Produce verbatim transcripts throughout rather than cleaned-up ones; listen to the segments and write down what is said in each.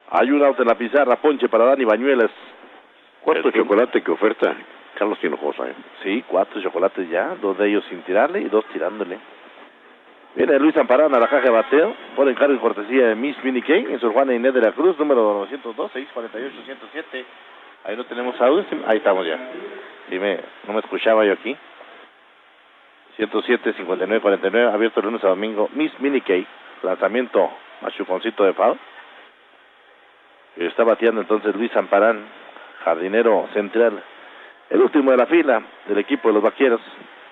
Hay un auto en la pizarra, ponche para Dani Bañuelas. Cuarto chocolate que oferta Carlos Hinojosa. ¿eh? Sí, cuatro chocolates ya, dos de ellos sin tirarle y dos tirándole. Viene Luis Amparán a la caja de bateo, por encargo y cortesía de Miss Minnie Kay, en Sor Juana Inés de la Cruz, número novecientos dos, seis cuarenta y ocho, ciento siete. Ahí no tenemos audio, ahí estamos ya. Sí, me, no me escuchaba yo aquí. ciento siete, cincuenta y nueve, cuarenta y nueve, abierto lunes a domingo. Miss Minnie Kay, lanzamiento machuconcito de foul. Y está bateando entonces Luis Amparán, jardinero central. El último de la fila del equipo de los Vaqueros.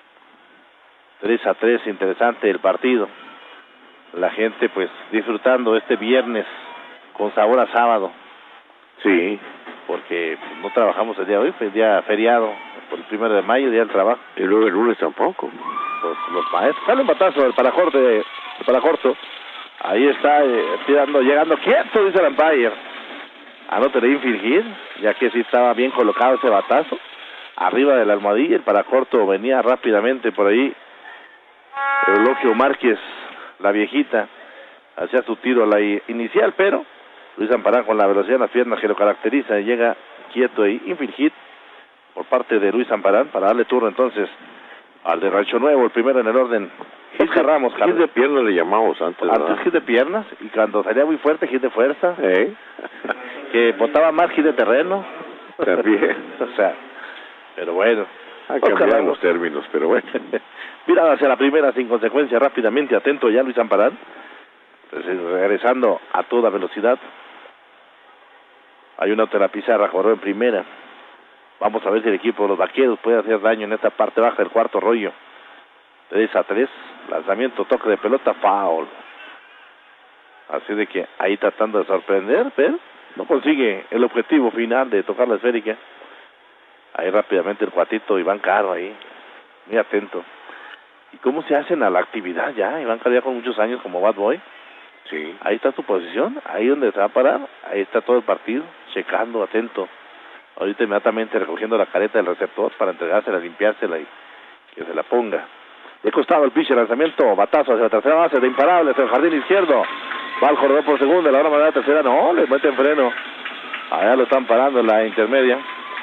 tres a tres, interesante el partido. La gente pues disfrutando este viernes con sabor a sábado. Sí. Porque pues, no trabajamos el día de hoy, fue el día feriado, por el primero de mayo, día del trabajo. Y luego el lunes tampoco. Pues los maestros, sale un batazo del paracorto, el paracorto. Ahí está, eh, tirando, llegando quieto, dice el umpire. Anótele infringir, ya que sí estaba bien colocado ese batazo. Arriba de la almohadilla, el paracorto venía rápidamente por ahí. Eulogio Márquez, la viejita, hacía su tiro a la inicial, pero Luis Amparán con la velocidad en las piernas que lo caracteriza, llega quieto ahí, infringir por parte de Luis Amparán para darle turno entonces al de Rancho Nuevo, el primero en el orden. Oscar Ramos, hit de piernas le llamamos antes, antes hit de piernas, y cuando salía muy fuerte, hit de fuerza, ¿eh? Que botaba más hit de terreno. También. O sea, pero bueno. Ha cambiado los términos, pero bueno. Mirada hacia la primera sin consecuencia, rápidamente, atento ya Luis Amparán. Pues, regresando a toda velocidad. Hay un auto en la pizarra, corrió en primera. Vamos a ver si el equipo de los Vaqueros puede hacer daño en esta parte baja del cuarto rollo. tres a tres, lanzamiento, toque de pelota, foul. Así de que ahí tratando de sorprender, pero no consigue el objetivo final de tocar la esférica. Ahí rápidamente el cuatito Iván Caro ahí, muy atento. ¿Y cómo se hacen a la actividad ya? Iván Caro ya con muchos años como bad boy. Sí. Ahí está su posición, ahí donde se va a parar, ahí está todo el partido, checando, atento. Ahorita inmediatamente recogiendo la careta del receptor para entregársela, limpiársela y que se la ponga. De costado el pitcher, lanzamiento, batazo hacia la tercera base, de imparable hacia el jardín izquierdo. Va al corredor por segunda, la hora más de la tercera, no, le mete en freno. Allá lo están parando en la intermedia.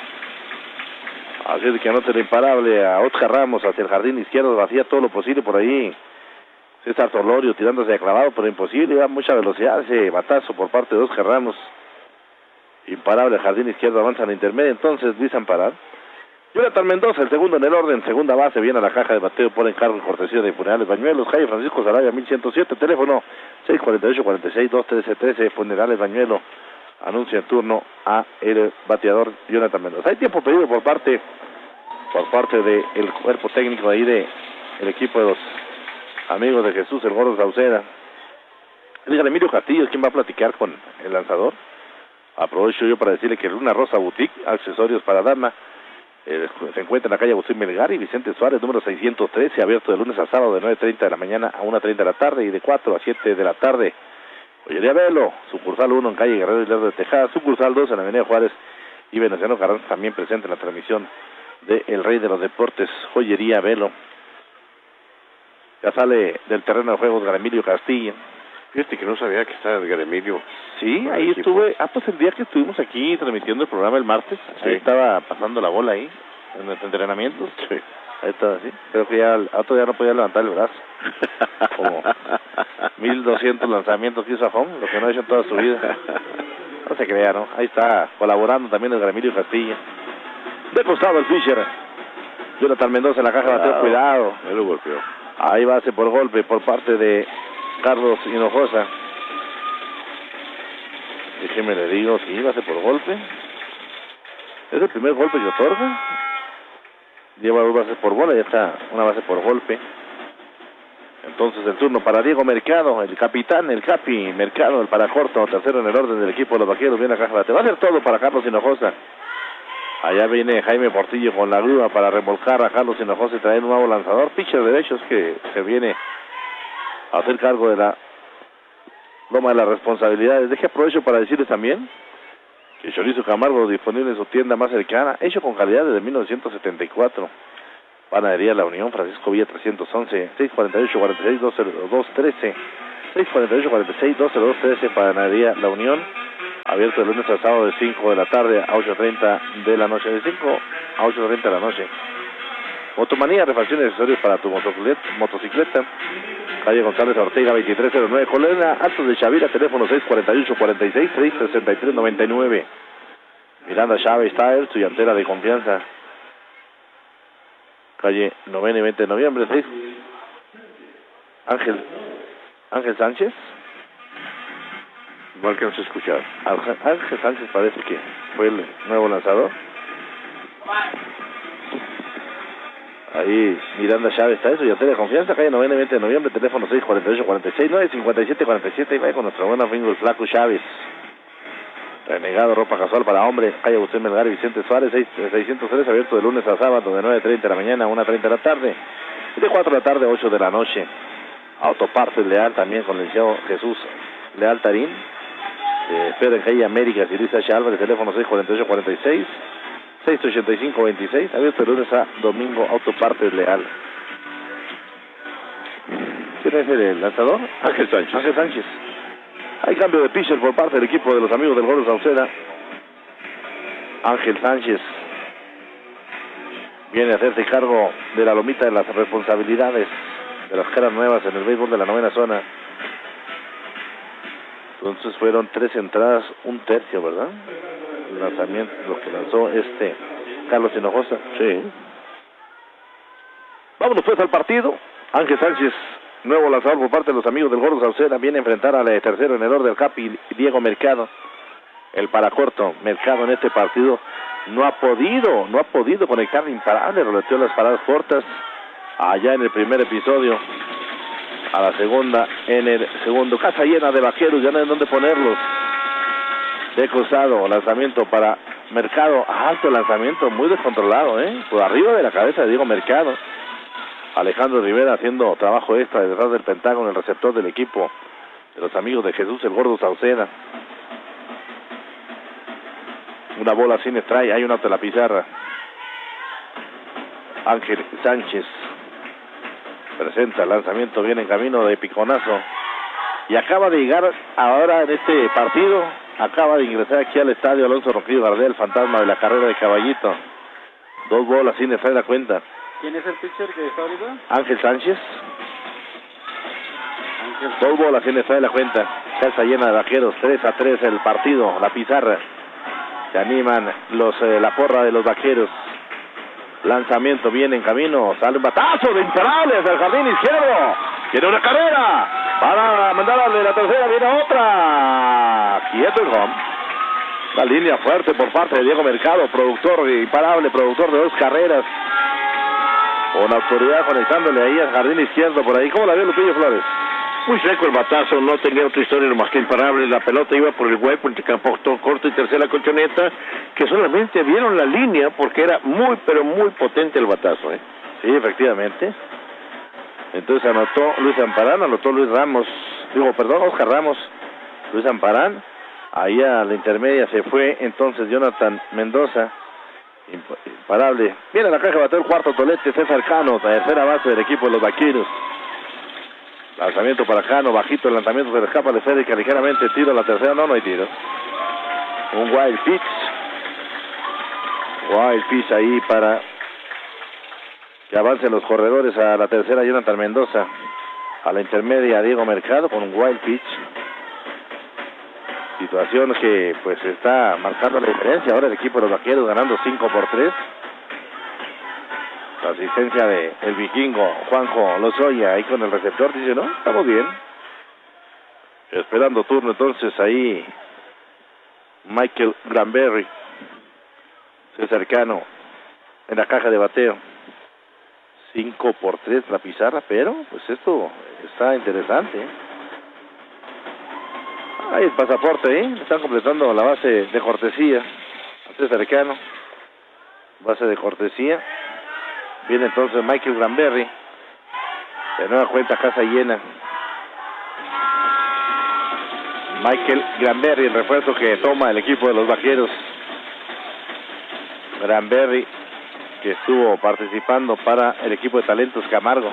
Así es que anota el imparable a Oscar Ramos hacia el jardín izquierdo, hacía todo lo posible por ahí. César Tolorio tirándose de clavado, pero imposible, iba a mucha velocidad ese batazo por parte de Oscar Ramos. Imparable, jardín izquierdo, avanza en la intermedia, entonces Luis Amparán. Jonathan Mendoza, el segundo en el orden, segunda base, viene a la caja de bateo por encargo y cortesía de Funerales Bañuelos. Jaime Francisco Sarabia, mil ciento siete, teléfono seis cuatro ocho, cuatro seis, dos trece, trece, Funerales Bañuelos. Anuncia en turno a el bateador Jonathan Mendoza. Hay tiempo pedido por parte por parte del cuerpo técnico ahí de el equipo de los amigos de Jesús, el Gordo Sauceda. Dígale, Emilio Castillo, ¿quién va a platicar con el lanzador? Aprovecho yo para decirle que Luna Rosa Boutique, accesorios para dama, eh, se encuentra en la calle Agustín Melgar y Vicente Suárez, número seiscientos trece, abierto de lunes a sábado de nueve treinta de la mañana a una treinta de la tarde y de cuatro a siete de la tarde. Joyería Velo, sucursal uno en calle Guerrero y Lerdo de Tejada, sucursal dos en la avenida Juárez y Veneciano Carranza, también presente en la transmisión de El Rey de los Deportes, Joyería Velo. Ya sale del terreno de juegos Garemilio Castillo. Fíjate que no sabía que estaba el Garemilio. Sí, ahí estuve, ah pues el día que estuvimos aquí transmitiendo el programa el martes, sí. Ahí estaba pasando la bola ahí, en los entrenamientos. Sí. Ahí estaba así, creo que ya, otro día no podía levantar el brazo. Como mil doscientos lanzamientos que hizo a home, lo que no ha hecho en toda su vida. No se crea, ¿no? Ahí está colaborando también el Garemilio Castillo. De costado el pitcher. Jonathan Mendoza en la caja de bateo, cuidado. Él lo golpeó. Ahí base por golpe por parte de Carlos Hinojosa. Déjeme le digo, sí, base por golpe. Es el primer golpe que otorga. Lleva dos bases por bola, ya está una base por golpe. Entonces el turno para Diego Mercado, el capitán, el capi Mercado, el paracorto, tercero en el orden del equipo de los Vaqueros, viene a caja de bateo. Va a hacer todo para Carlos Hinojosa. Allá viene Jaime Portillo con la grúa para remolcar a Carlos Hinojosa y traer un nuevo lanzador. Pitcher de derechos que se viene a hacer cargo de la loma de las responsabilidades. Deje aprovecho para decirles también que Chorizo Camargo disponible en su tienda más cercana, hecho con calidad desde mil novecientos setenta y cuatro. Panadería La Unión, Francisco Villa trescientos once, seis cuatro ocho, cuatro seis, dos cero dos, trece. seis cuatro ocho, cuatro seis, dos cero dos, trece, Panadería La Unión. Abierto de lunes a sábado de cinco de la tarde a ocho treinta de la noche. De cinco a ocho treinta de la noche. Motomanía, refacciones y accesorios para tu motocicleta. Calle González Ortega, veintitrés cero nueve, Colonia Altos de Chavira, teléfono seis cuatro ocho, cuatro seis, seis tres tres, nueve nueve. Miranda Chávez Tires, tu llantera de confianza. Calle novena y veinte de noviembre, seis. Ángel, Ángel Sánchez. Igual que no se escuchaba. Ángel, Ángel Sánchez parece que fue el nuevo lanzador. Ahí Miranda Chávez está eso, llantera de confianza, calle novena y veinte de noviembre, teléfono seis cuatro ocho, cuatro seis nueve, cinco siete cuatro siete. Y vaya con nuestro buen amigo el Flaco Chávez. Renegado, ropa casual para hombre, calle Agustín Melgar y Vicente Suárez, seiscientos tres, abierto de lunes a sábado, de nueve treinta de la mañana a una treinta de la tarde, y de cuatro de la tarde a ocho de la noche. Autopartes Leal, también con el licenciado Jesús Leal Tarín. Eh, espera en calle América, y Luis H. Álvarez, teléfono seis cuatro ocho, cuatro seis, seis ocho cinco, veintiséis, abierto de lunes a domingo, Autopartes Leal. ¿Quién es el lanzador? Ángel Sánchez. Ángel Sánchez. Hay cambio de pitcher por parte del equipo de los amigos del Gordo Sauceda. Ángel Sánchez viene a hacerse cargo de la lomita de las responsabilidades de las caras nuevas en el béisbol de la novena zona. Entonces fueron tres entradas, un tercio, ¿verdad? El lanzamiento, lo que lanzó este Carlos Hinojosa. Sí. Vámonos pues al partido. Ángel Sánchez, nuevo lanzador por parte de los amigos del Gordo Sauceda, viene a enfrentar al tercero ganador del Capi, Diego Mercado. El paracorto Mercado en este partido no ha podido, no ha podido conectar imparable, roleteó las paradas cortas allá en el primer episodio. A la segunda, en el segundo, casa llena de vaqueros, ya no hay dónde ponerlos. De cruzado, lanzamiento para Mercado, alto lanzamiento, muy descontrolado, ¿eh? Por arriba de la cabeza de Diego Mercado. Alejandro Rivera haciendo trabajo extra detrás del Pentágono, el receptor del equipo de los amigos de Jesús el Gordo Sauceda. Una bola sin strike, hay una auto en la pizarra. Ángel Sánchez presenta el lanzamiento, viene en camino de piconazo. Y acaba de llegar ahora en este partido, acaba de ingresar aquí al estadio Alonso Roquillo Gardel, el fantasma de la carrera de Caballito. Dos bolas sin strike la cuenta. ¿Quién es el pitcher que está ahorita? Ángel Sánchez. Ángel. Dos bolas sin strike la cuenta. Casa llena de vaqueros, tres a tres el partido, la pizarra. Se animan los eh, la porra de los vaqueros. Lanzamiento viene en camino, sale un batazo de imparables al jardín izquierdo. Tiene una carrera para mandar a la tercera, viene otra. Quieto el home. La línea fuerte por parte de Diego Mercado, productor imparable, productor de dos carreras. Con autoridad conectándole ahí al jardín izquierdo por ahí. ¿Cómo la vio Lupillo Flores? Muy seco el batazo, no tenía otra historia más que imparable. La pelota iba por el hueco entre campo corto y tercera colchoneta, que solamente vieron la línea porque era muy, pero muy potente el batazo, ¿eh? Sí, efectivamente. Entonces anotó Luis Amparán, anotó Luis Ramos, digo, perdón, Oscar Ramos, Luis Amparán. Ahí a la intermedia se fue entonces Jonathan Mendoza, imparable. Viene a la caja, bateó el cuarto tolete, César Cano, tercera base del equipo de los vaqueros. Lanzamiento para Cano, bajito el lanzamiento, se le escapa de Federica ligeramente, tiro a la tercera, no, no hay tiro. Un wild pitch. Wild pitch ahí para que avancen los corredores a la tercera, Jonathan Mendoza. A la intermedia, Diego Mercado con un wild pitch. Situación que pues está marcando la diferencia. Ahora el equipo de los vaqueros ganando cinco por tres. La asistencia de el vikingo Juanjo Lozoya ahí con el receptor, dice, no, estamos bien. Esperando turno entonces ahí Michael Granberry, César Cano en la caja de bateo. cinco por tres la pizarra, pero pues esto está interesante, ¿eh? Ahí el pasaporte, ¿eh? Están completando la base de cortesía a César Cano. Base de cortesía. Viene entonces Michael Granberry. De nueva cuenta, casa llena. Michael Granberry, el refuerzo que toma el equipo de los vaqueros. Granberry, que estuvo participando para el equipo de Talentos Camargo.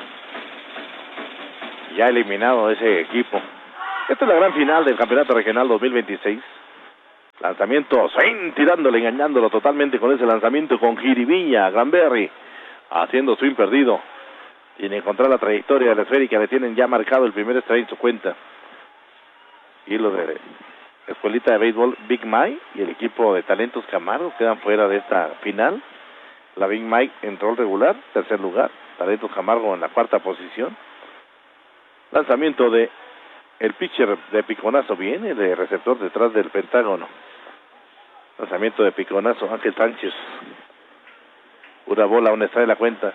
Ya eliminado ese equipo. Esta es la gran final del Campeonato Regional dos mil veintiséis. Lanzamiento, swing, tirándole, engañándolo totalmente con ese lanzamiento con Jiribilla. Granberry haciendo swing perdido. Tiene que encontrar la trayectoria de la esférica. Le tienen ya marcado el primer strike en su cuenta. Y lo de Escuelita de Béisbol Big Mike y el equipo de Talentos Camargo quedan fuera de esta final. La Big Mike en rol regular, tercer lugar. Talentos Camargo en la cuarta posición. Lanzamiento de el pitcher de piconazo, viene de receptor detrás del Pentágono. Lanzamiento de piconazo, Ángel Sánchez. Una bola, una extra de la cuenta.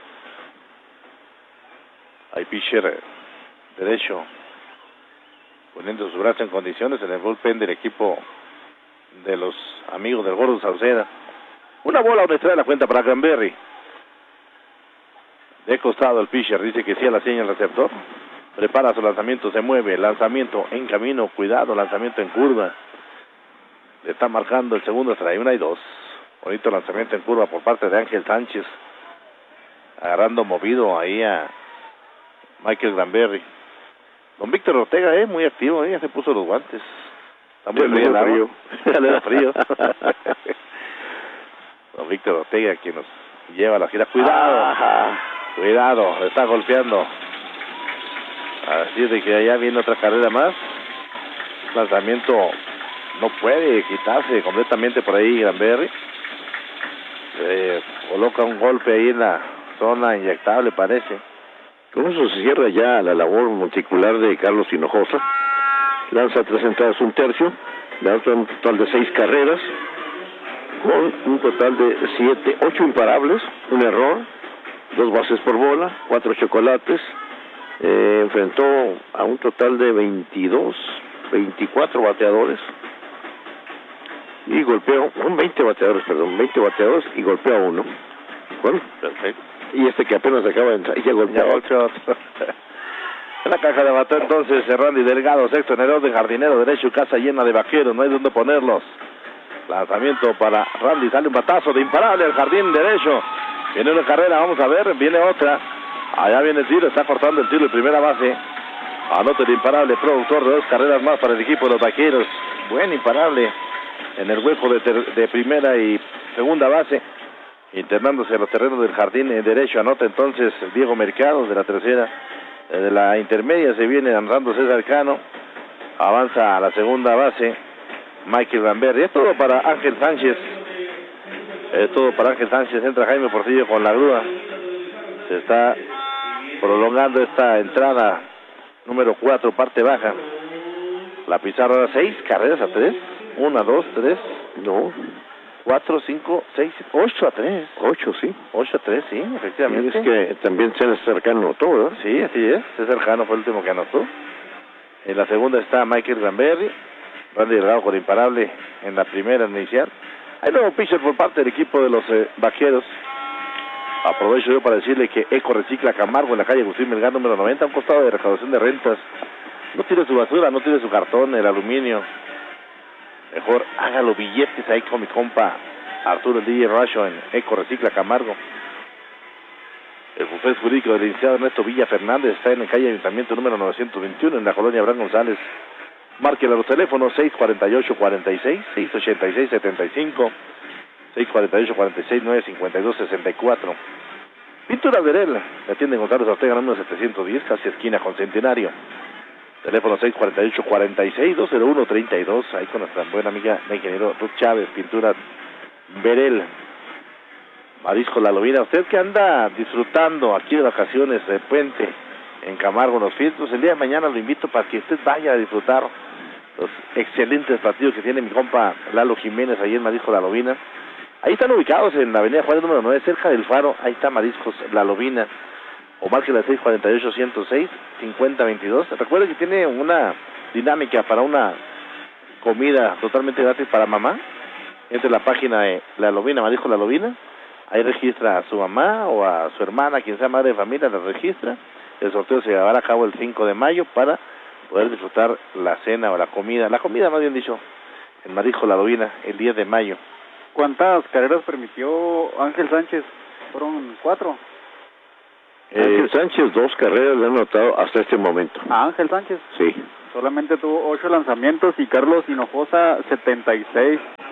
Hay pitcher derecho poniendo su brazo en condiciones en el bullpen del equipo de los amigos del Gordo Sauceda. Una bola, una extra de la cuenta para Granberry. De costado el pitcher dice que sí a la seña el receptor. Prepara su lanzamiento, se mueve, lanzamiento en camino, cuidado, lanzamiento en curva. Le está marcando el segundo strike, una y dos. Bonito lanzamiento en curva por parte de Ángel Sánchez. Agarrando movido ahí a Michael Granberry. Don Víctor Ortega, eh, muy activo, eh, ya se puso los guantes. Está muy frío el agua. Ya le da frío. Don Víctor Ortega, quien nos lleva a la gira. Cuidado, Ajá. cuidado, le está golpeando. Así de que allá viene otra carrera más. Lanzamiento no puede quitarse completamente por ahí Granberry. Eh, coloca un golpe ahí en la zona inyectable, parece. Con eso se cierra ya la labor monticular de Carlos Hinojosa. Lanza tres entradas, un tercio. Lanza un total de seis carreras. Con un total de siete, ocho imparables. Un error. Dos bases por bola. Cuatro chocolates. Eh, enfrentó a un total de veintidós, veinticuatro bateadores y golpeó, son veinte bateadores, perdón, veinte bateadores y golpeó a uno. Bueno, perfecto. Y este que apenas acaba de entrar, y ya golpeó a otro. En la caja de bateo entonces Randy Delgado, sexto en el orden, jardinero derecho, casa llena de vaqueros, no hay donde ponerlos. Lanzamiento para Randy, sale un batazo de imparable al jardín derecho. Viene una carrera, vamos a ver, viene otra. Allá viene el tiro, está cortando el tiro de primera base. Anota el imparable productor de dos carreras más para el equipo de los vaqueros. Buen imparable en el hueco de, ter de primera y segunda base. Internándose a los terrenos del jardín derecho. Anota entonces Diego Mercado de la tercera. De la intermedia se viene andando César Cano. Avanza a la segunda base Michael Granberry. Es todo para Ángel Sánchez. Es todo para Ángel Sánchez. Entra Jaime Portillo con la grúa. Se está prolongando esta entrada número cuatro, parte baja. La pizarra seis, carreras a tres. Una, dos, tres, no. Cuatro, cinco, seis, ocho a tres. Ocho, sí. Ocho a tres, sí, efectivamente. Y es que también César Cano anotó, ¿verdad? Sí, así es. César Cano fue el último que anotó. En la segunda está Michael Granberry. Randy Delgado con imparable en la primera inicial. Hay nuevo pitcher por parte del equipo de los eh, vaqueros. Aprovecho yo para decirle que Eco Recicla Camargo en la calle Agustín Melgar número noventa, a un costado de recaudación de rentas. No tire su basura, no tire su cartón, el aluminio. Mejor hágalo billetes ahí con mi compa Arturo D J Racho en Eco Recicla Camargo. El bufete jurídico del licenciado Ernesto Villa Fernández está en la calle Ayuntamiento número novecientos veintiuno en la colonia Abraham González. Márquele a los teléfonos seis cuarenta y ocho, cuarenta y seis, seis ochenta y seis, setenta y cinco, seis cuarenta y ocho, cuarenta y seis, nueve cincuenta y dos, sesenta y cuatro. Pintura Verel, le atiende González Ortega, número setecientos diez, casi esquina con Centenario. Teléfono seis cuarenta y ocho, cuarenta y seis, dos cero uno, treinta y dos, ahí con nuestra buena amiga, la ingeniero Ruth Chávez, Pintura Verel. Marisco La Lobina, usted que anda disfrutando aquí de vacaciones de puente en Camargo, los filtros, el día de mañana lo invito para que usted vaya a disfrutar los excelentes partidos que tiene mi compa Lalo Jiménez ahí en Marisco La Lobina. Ahí están ubicados en la avenida Juárez número nueve, cerca del faro. Ahí está Mariscos La Lobina. O marque la seis cuarenta y ocho, ciento seis, cincuenta veintidós. Recuerde que tiene una dinámica para una comida totalmente gratis para mamá. Entre la página de La Lobina, Mariscos La Lobina. Ahí registra a su mamá o a su hermana, quien sea madre de familia, la registra. El sorteo se llevará a cabo el cinco de mayo para poder disfrutar la cena o la comida. La comida, más bien dicho, en Mariscos La Lobina, el diez de mayo. ¿Cuántas carreras permitió Ángel Sánchez? Fueron cuatro. Eh, Ángel Sánchez, dos carreras le han anotado hasta este momento. ¿A Ángel Sánchez? Sí. Solamente tuvo ocho lanzamientos y Carlos Hinojosa setenta y seis.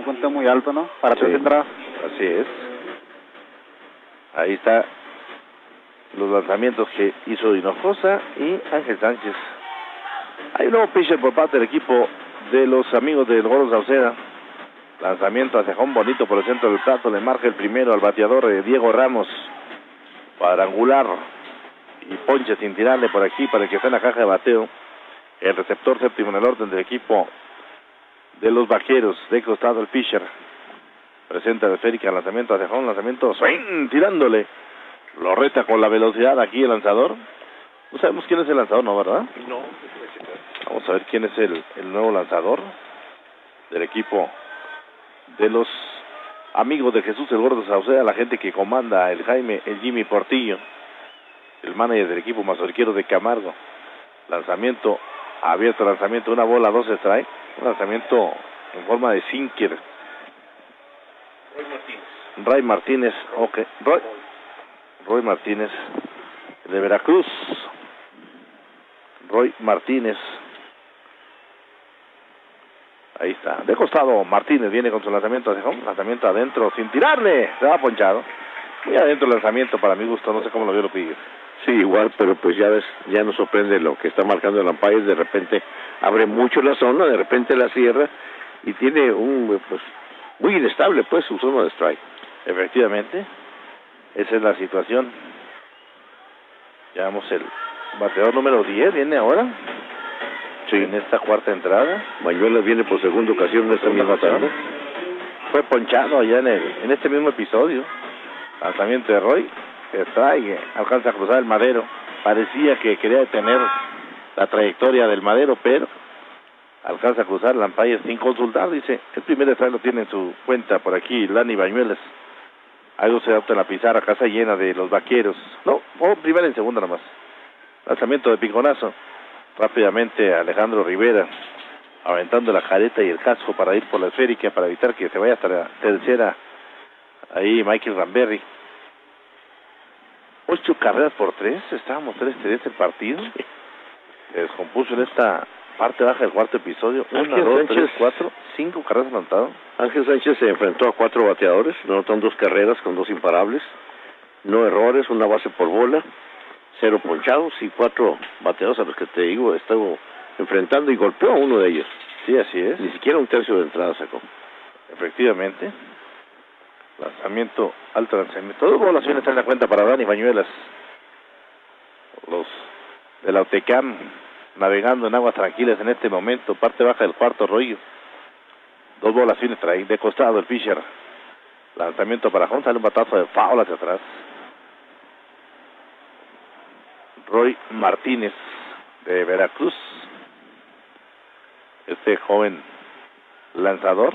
conteo muy alto, ¿no? Para Sí. tres entradas. Así es. Ahí está los lanzamientos que hizo Hinojosa y Ángel Sánchez. Hay un nuevo pitcher por parte del equipo de los amigos del Gordo Sauceda. Lanzamiento hacia home bonito por el centro del plato. Le marca el primero al bateador eh, Diego Ramos. Cuadrangular y ponche sin tirarle por aquí para el que está en la caja de bateo. El receptor séptimo en el orden del equipo de los Vaqueros. De costado el pitcher. Presenta la esférica, lanzamiento hacia home, lanzamiento swing, tirándole. Lo reta con la velocidad aquí el lanzador. No sabemos quién es el lanzador, ¿no, verdad? No. Vamos a ver quién es el, el nuevo lanzador del equipo de los amigos de Jesús el Gordo Sauceda, la gente que comanda el Jaime, el Jimmy Portillo, el manager del equipo mazorquero de Camargo. Lanzamiento abierto, lanzamiento, una bola, dos strike, un lanzamiento en forma de sinker. Roy Martínez. Ray Martínez, ok, Roy, Roy Martínez de Veracruz. Roy Martínez. Ahí está. De costado Martínez viene con su lanzamiento hacia home, lanzamiento adentro sin tirarle. Se va ponchado. Muy adentro el lanzamiento para mi gusto, no sé cómo lo vio Lupillo. Sí, igual, pero pues ya ves, ya nos sorprende lo que está marcando el umpire. De repente abre mucho la zona, de repente la cierra y tiene un, pues, muy inestable, pues, su zona de strike. Efectivamente, esa es la situación. Llevamos el bateador número diez, viene ahora. Sí. En esta cuarta entrada. Bañuelas viene por segunda ocasión en esta misma tarde. Fue ponchado allá en, el, en este mismo episodio. Lanzamiento de Roy. Strike, alcanza a cruzar el Madero. Parecía que quería detener la trayectoria del Madero, pero alcanza a cruzar el umpire sin consultar. Dice, el primer strike lo tiene en su cuenta por aquí, Lani Bañuelas. Algo se adopta en la pizarra, casa llena de los Vaqueros. No, oh, primera y segunda nomás. Lanzamiento de piconazo. Rápidamente Alejandro Rivera aventando la careta y el casco para ir por la esférica para evitar que se vaya hasta la tercera. Ahí Michael Ramberry. Ocho carreras por tres, estábamos tres tres el partido. Se descompuso en esta parte baja del cuarto episodio. Una, dos, tres, cuatro, cinco carreras anotadas. Ángel Sánchez se enfrentó a cuatro bateadores, anotaron dos carreras con dos imparables, no errores, una base por bola, cero ponchados y cuatro bateadores a los que te digo estuvo enfrentando y golpeó a uno de ellos. Sí, así es. Ni siquiera un tercio de entrada sacó. Efectivamente. Lanzamiento, alto lanzamiento. Dos bolas vienen a la cuenta para Dani Bañuelas. Los de la UTECAM navegando en aguas tranquilas en este momento. Parte baja del cuarto rollo. Dos bolas vienen trae de costado el pitcher. Lanzamiento para home, sale un batazo de foul hacia atrás. Roy Martínez de Veracruz. Este joven lanzador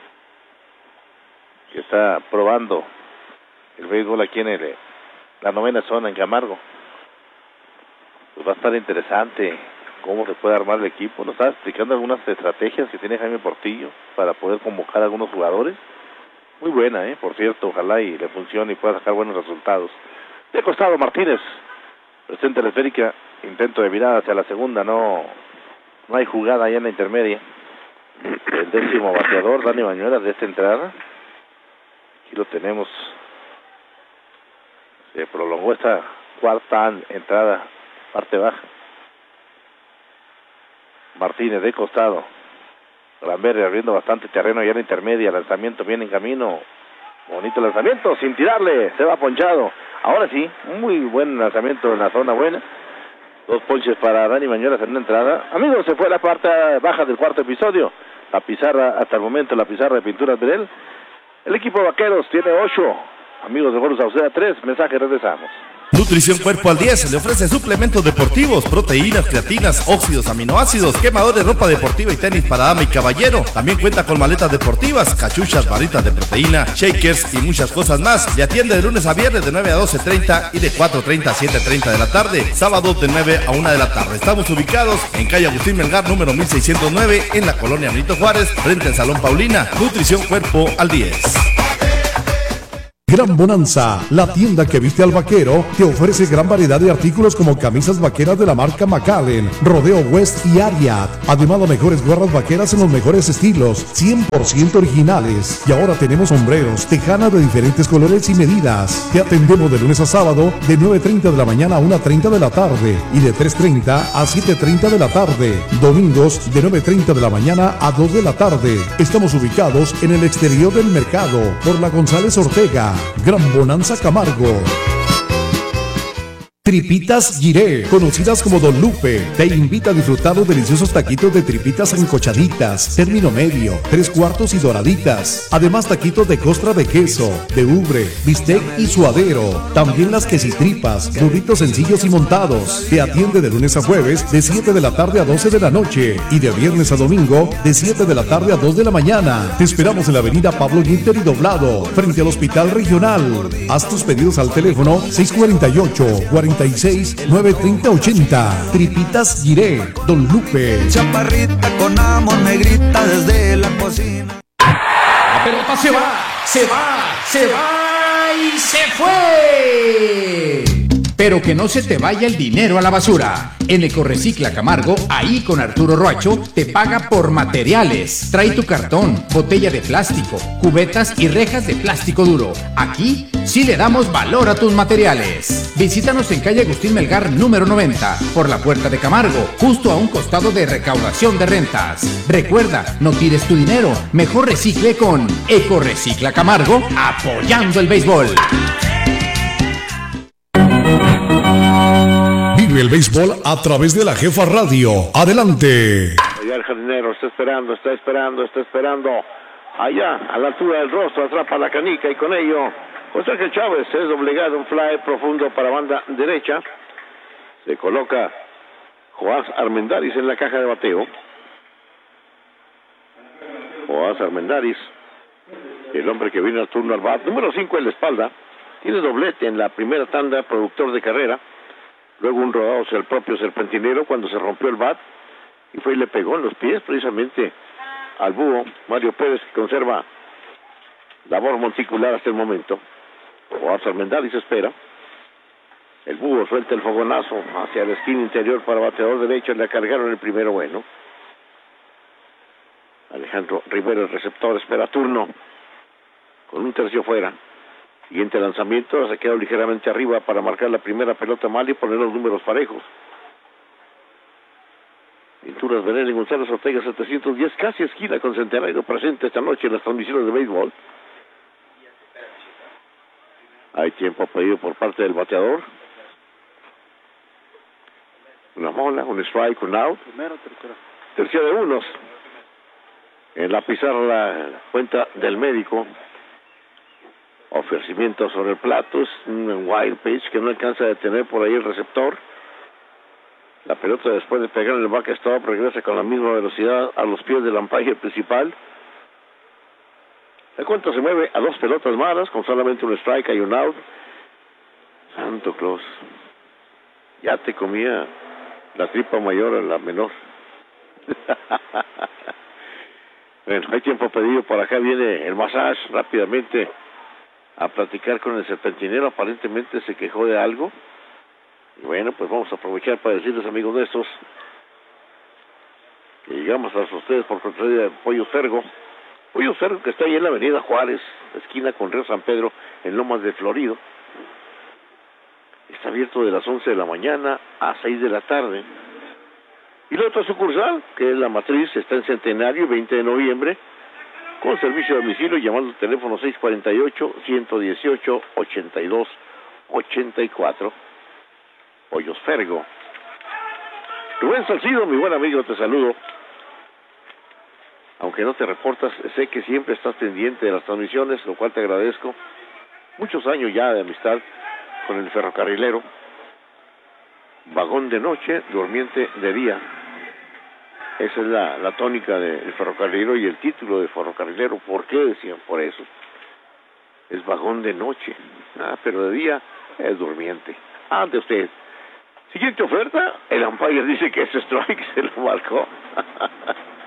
que está probando el béisbol aquí en el, la novena zona en Camargo. Pues va a estar interesante cómo se puede armar el equipo. Nos está explicando algunas estrategias que tiene Jaime Portillo para poder convocar a algunos jugadores. Muy buena, eh, por cierto, ojalá y le funcione y pueda sacar buenos resultados. De costado Martínez, presenta la esférica, intento de virada hacia la segunda, no, no hay jugada allá en la intermedia. El décimo bateador, Dani Bañuelas, de esta entrada. Aquí lo tenemos. Se prolongó esta cuarta entrada, parte baja. Martínez de costado. Granberry abriendo bastante terreno ya en la intermedia. Lanzamiento viene en camino. Bonito lanzamiento, sin tirarle. Se va ponchado. Ahora sí, muy buen lanzamiento en la zona buena. Dos ponches para Dani Bañuelas en una entrada. Amigos, se fue la parte baja del cuarto episodio. La pizarra, hasta el momento, la pizarra de Pinturas Verel. El equipo de Vaqueros tiene ocho. Amigos de Gordo Sauceda, tres. Mensaje, regresamos. Nutrición Cuerpo al diez le ofrece suplementos deportivos, proteínas, creatinas, óxidos, aminoácidos, quemadores, ropa deportiva y tenis para dama y caballero. También cuenta con maletas deportivas, cachuchas, barritas de proteína, shakers y muchas cosas más. Le atiende de lunes a viernes de nueve a doce treinta y de cuatro treinta a siete treinta de la tarde. Sábados de nueve a una de la tarde. Estamos ubicados en calle Agustín Melgar, número mil seiscientos nueve, en la colonia Benito Juárez, frente al Salón Paulina. Nutrición Cuerpo al diez. Gran Bonanza, la tienda que viste al vaquero, te ofrece gran variedad de artículos como camisas vaqueras de la marca Macallen, Rodeo West y Ariat. Además, las mejores gorras vaqueras en los mejores estilos, cien por ciento originales. Y ahora tenemos sombreros, tejanas de diferentes colores y medidas. Te atendemos de lunes a sábado de nueve treinta de la mañana a una treinta de la tarde y de tres treinta a siete treinta de la tarde. Domingos de nueve treinta de la mañana a dos de la tarde. Estamos ubicados en el exterior del mercado por la González Ortega. Gran Bonanza Camargo. Tripitas Giré, conocidas como Don Lupe, te invita a disfrutar los deliciosos taquitos de tripitas encochaditas, término medio, tres cuartos y doraditas. Además, taquitos de costra de queso, de ubre, bistec y suadero. También las quesitripas, burritos sencillos y montados. Te atiende de lunes a jueves de siete de la tarde a doce de la noche y de viernes a domingo de siete de la tarde a dos de la mañana. Te esperamos en la avenida Pablo Guinter y Doblado, frente al Hospital Regional. Haz tus pedidos al teléfono seis cuarenta y ocho, cuarenta y seis, nueve treinta, ochenta. Tripitas Giré, Don Lupe. Chaparrita con amor me grita desde la cocina. La pelota se va, se va, se va y se fue. Pero que no se te vaya el dinero a la basura. En Ecorecicla Camargo, ahí con Arturo Roacho, te paga por materiales. Trae tu cartón, botella de plástico, cubetas y rejas de plástico duro. Aquí sí le damos valor a tus materiales. Visítanos en calle Agustín Melgar número noventa, por la Puerta de Camargo, justo a un costado de recaudación de rentas. Recuerda, no tires tu dinero, mejor recicle con Ecorecicla Camargo, apoyando el béisbol. Vive el béisbol a través de la Jefa Radio. Adelante. Allá el jardinero está esperando, está esperando, está esperando. Allá, a la altura del rostro, atrapa la canica y con ello José Ángel Chávez es doblegado, un fly profundo para banda derecha. Se coloca Joás Armendáriz en la caja de bateo. Joás Armendáriz, el hombre que viene al turno al bat. Número cinco en la espalda. Tiene doblete en la primera tanda, productor de carrera. Luego un rodado hacia el propio serpentinero cuando se rompió el bat. Y fue y le pegó en los pies precisamente al búho Mario Pérez, que conserva labor monticular hasta el momento. Joás Armendáriz espera. El búho suelta el fogonazo hacia la esquina interior para bateador derecho. Le cargaron el primero bueno. Alejandro Rivero, el receptor, espera turno con un tercio fuera. Siguiente lanzamiento, se quedó ligeramente arriba para marcar la primera pelota mal y poner los números parejos. Pinturas Belén y González Ortega setecientos diez, casi esquina con Centenario, presente esta noche en las transmisiones de béisbol. Hay tiempo pedido por parte del bateador. Una mola, un strike, un out. Primero, tercera. Tercera de unos. En la pizarra la cuenta del médico. Ofrecimiento sobre el plato, es un wild pitch que no alcanza a detener por ahí el receptor. La pelota, después de pegar en el backstop, regresa con la misma velocidad a los pies del umpire principal. La cuenta se mueve a dos pelotas malas, con solamente un strike y un out. Santo Claus, ya te comía la tripa mayor a la menor. Bueno, hay tiempo pedido. Por acá viene el massage rápidamente a platicar con el serpentinero. Aparentemente se quejó de algo. Y bueno, pues vamos a aprovechar para decirles, amigos nuestros, que llegamos a ustedes por contrario de Pollo Fergo. Pollo Fergo, que está ahí en la avenida Juárez, esquina con Río San Pedro, en Lomas de Florido. Está abierto de las once de la mañana a seis de la tarde. Y la otra sucursal, que es la matriz, está en Centenario, veinte de noviembre, con servicio de domicilio, llamando al teléfono seis cuarenta y ocho, ciento dieciocho, ochenta y dos ochenta y cuatro. Pollos Fergo. Rubén Salcido, mi buen amigo, te saludo. Aunque no te reportas, sé que siempre estás pendiente de las transmisiones, lo cual te agradezco. Muchos años ya de amistad con el ferrocarrilero. Vagón de noche, durmiente de día. Esa es la, la tónica del ferrocarrilero y el título de ferrocarrilero. ¿Por qué decían por eso? Es vagón de noche, ah, pero de día es durmiente. Ante usted. Siguiente oferta, el umpire dice que ese strike se lo marcó.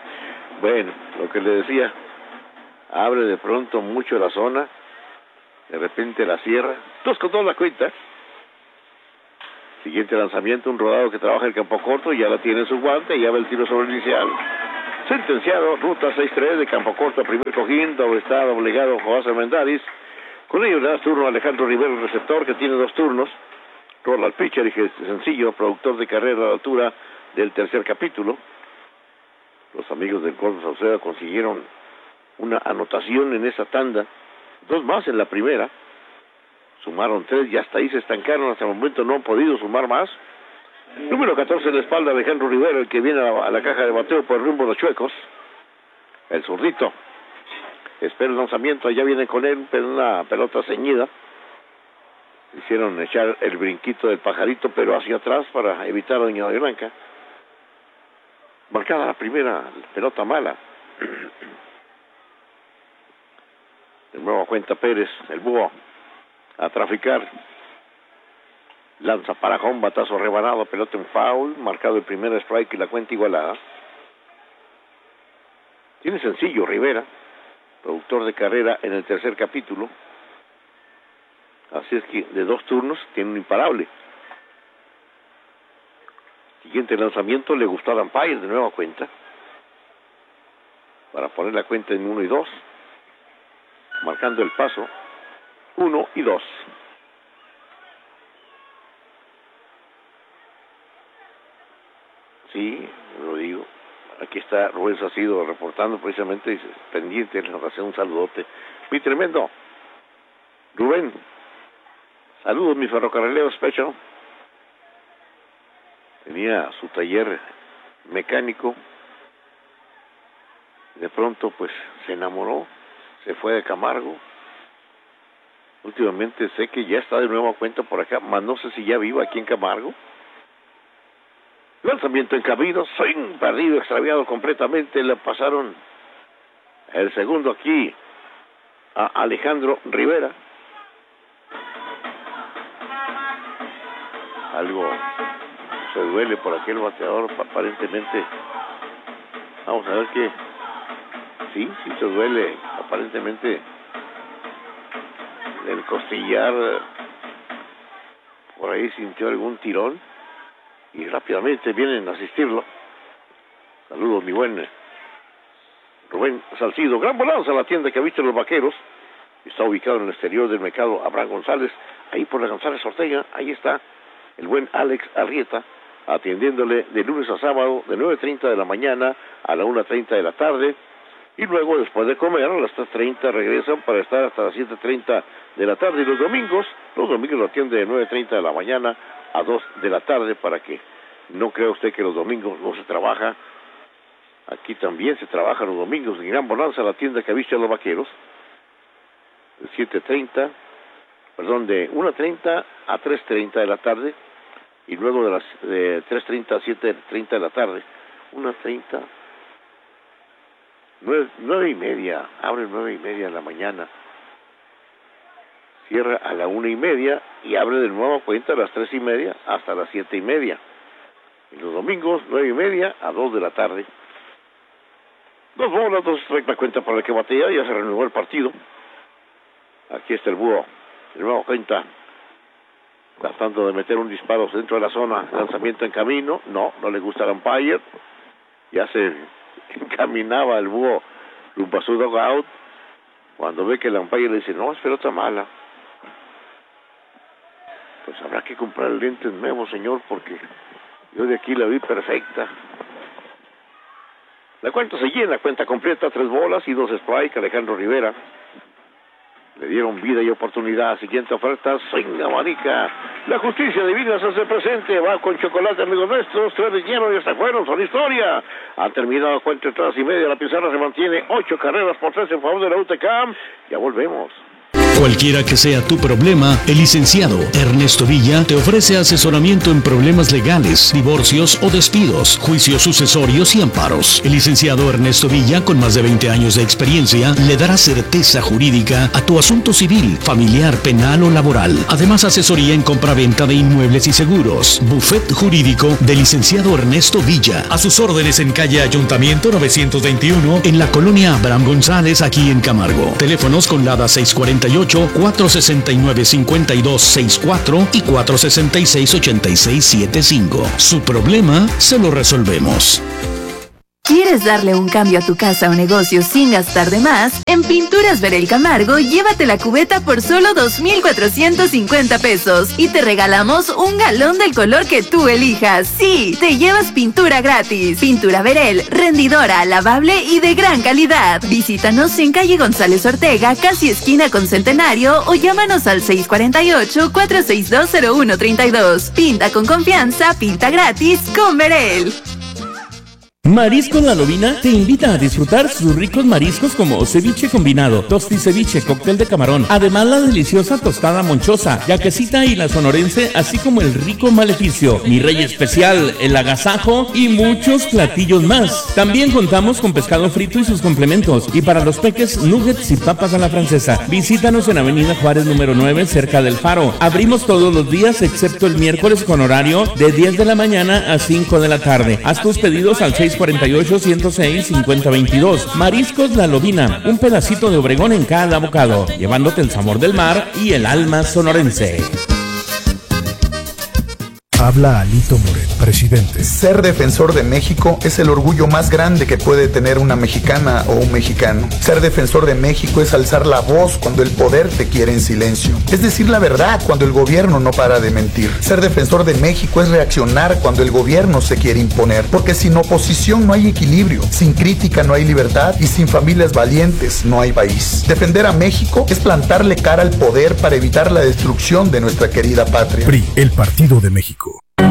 Bueno, lo que le decía, abre de pronto mucho la zona. De repente la cierra. Dos con dos la cuenta. Siguiente lanzamiento, un rodado que trabaja el campo corto, ya la tiene en su guante, ya va el tiro sobre el inicial. Sentenciado, ruta seis tres de campo corto, primer cojín, doble está doblegado José Armendáriz. Con ello le da turno a Alejandro Rivera, el receptor, que tiene dos turnos. Rola al pitcher, y sencillo, productor de carrera a la altura del tercer capítulo. Los amigos del Gordo Sauceda consiguieron una anotación en esa tanda, dos más en la primera. Sumaron tres y hasta ahí se estancaron. Hasta el momento no han podido sumar más. Número catorce en la espalda, Alejandro Rivera, el que viene a la, a la caja de bateo por el rumbo de los Chuecos. El zurdito. Espera el lanzamiento, allá viene con él, pero una pelota ceñida. Hicieron echar el brinquito del pajarito, pero hacia atrás para evitar a Doña Blanca. Marcada la primera pelota mala. De nuevo cuenta Pérez, el búho. A traficar. Lanza para home, batazo rebanado, pelota en foul, marcado el primer strike y la cuenta igualada. Tiene sencillo Rivera, productor de carrera en el tercer capítulo. Así es que de dos turnos tiene un imparable. Siguiente lanzamiento, le gustó al umpire, de nueva cuenta. Para poner la cuenta en uno y dos. Marcando el paso. Uno y dos. Sí, lo digo. Aquí está Rubén Sacido reportando precisamente, pendiente, le hace un saludote. Muy tremendo. Rubén, saludos, mi ferrocarrilero special. Tenía su taller mecánico. De pronto, pues, se enamoró, se fue de Camargo. Últimamente sé que ya está de nuevo a cuenta por acá, más no sé si ya vive aquí en Camargo. Lanzamiento en camino, swing, perdido, extraviado completamente, le pasaron el segundo aquí a Alejandro Rivera. Algo se duele por aquel bateador, aparentemente. Vamos a ver qué. Sí, sí se duele, aparentemente. El costillar, por ahí sintió algún tirón y rápidamente vienen a asistirlo. Saludos, mi buen Rubén Salcido. Gran balanza a la tienda que ha visto los Vaqueros. Está ubicado en el exterior del mercado Abraham González, ahí por la González Ortega. Ahí está el buen Alex Arrieta, atendiéndole de lunes a sábado de nueve treinta de la mañana a la una treinta de la tarde. Y luego, después de comer, a las tres treinta regresan para estar hasta las siete treinta de la tarde. Y los domingos, los domingos lo atiende de nueve treinta de la mañana a dos de la tarde, para que no crea usted que los domingos no se trabaja. Aquí también se trabaja los domingos. En Gran Bonanza, la tienda que ha visto a los Vaqueros. De siete treinta, perdón, de una treinta a tres treinta de la tarde. Y luego de las de tres treinta a siete treinta de la tarde. una treinta... Nueve, nueve y media, abre nueve y media de la mañana, cierra a la una y media y abre de nuevo cuenta a las tres y media hasta las siete y media. Y los domingos, nueve y media a dos de la tarde. Dos bolas, dos strikes, la cuenta para el que batea, ya se renovó el partido. Aquí está el búho, de nuevo cuenta, tratando de meter un disparo dentro de la zona, lanzamiento en camino, no, no le gusta al umpire, ya se encaminaba el búho rumbo a su dugout, cuando ve que el umpire le dice, no, es pelota mala. Pues habrá que comprar lentes nuevos, señor, porque yo de aquí la vi perfecta. La cuenta se llena, cuenta completa, tres bolas y dos strikes. Alejandro Rivera le dieron vida y oportunidad. Siguiente oferta, swing, abanica. La justicia divina se hace presente. Va con chocolate, amigos nuestros. Tres de lleno y hasta fueron. Son historia. Han terminado cuenta de tres y media. La pizarra se mantiene. Ocho carreras por tres en favor de la U T C A M. Ya volvemos. Cualquiera que sea tu problema, el licenciado Ernesto Villa te ofrece asesoramiento en problemas legales, divorcios o despidos, juicios sucesorios y amparos. El licenciado Ernesto Villa, con más de veinte años de experiencia, le dará certeza jurídica a tu asunto civil, familiar, penal o laboral. Además, asesoría en compraventa de inmuebles y seguros. Buffet jurídico del licenciado Ernesto Villa. A sus órdenes en calle Ayuntamiento novecientos veintiuno, en la colonia Abraham González, aquí en Camargo. Teléfonos con Lada seiscientos cuarenta y ocho, ocho, cuatro seis nueve, cinco dos seis cuatro y cuatro seis seis, ocho seis siete cinco. Su problema se lo resolvemos. ¿Quieres darle un cambio a tu casa o negocio sin gastar de más? En Pinturas Verel Camargo, llévate la cubeta por solo dos mil cuatrocientos cincuenta pesos y te regalamos un galón del color que tú elijas. Sí, te llevas pintura gratis. Pintura Verel, rendidora, lavable y de gran calidad. Visítanos en calle González Ortega, casi esquina con Centenario, o llámanos al seis cuatro ocho, cuatro seis dos, cero uno tres dos. Pinta con confianza, pinta gratis con Verel. Mariscos La Lobina te invita a disfrutar sus ricos mariscos como ceviche combinado, tosti ceviche, cóctel de camarón, además la deliciosa tostada monchosa, yaquecita y la sonorense, así como el rico maleficio, mi rey especial, el agasajo y muchos platillos más. También contamos con pescado frito y sus complementos, y para los peques, nuggets y papas a la francesa. Visítanos en Avenida Juárez número nueve, cerca del Faro. Abrimos todos los días excepto el miércoles con horario de diez de la mañana a cinco de la tarde. Haz tus pedidos al seis cuatro ocho, ciento seis, cincuenta veintidós. Mariscos La Lobina, un pedacito de Obregón en cada bocado, llevándote el sabor del mar y el alma sonorense. Habla Alito Moreno, presidente. Ser defensor de México es el orgullo más grande que puede tener una mexicana o un mexicano. Ser defensor de México es alzar la voz cuando el poder te quiere en silencio. Es decir la verdad cuando el gobierno no para de mentir. Ser defensor de México es reaccionar cuando el gobierno se quiere imponer. Porque sin oposición no hay equilibrio, sin crítica no hay libertad y sin familias valientes no hay país. Defender a México es plantarle cara al poder para evitar la destrucción de nuestra querida patria. P R I, el Partido de México.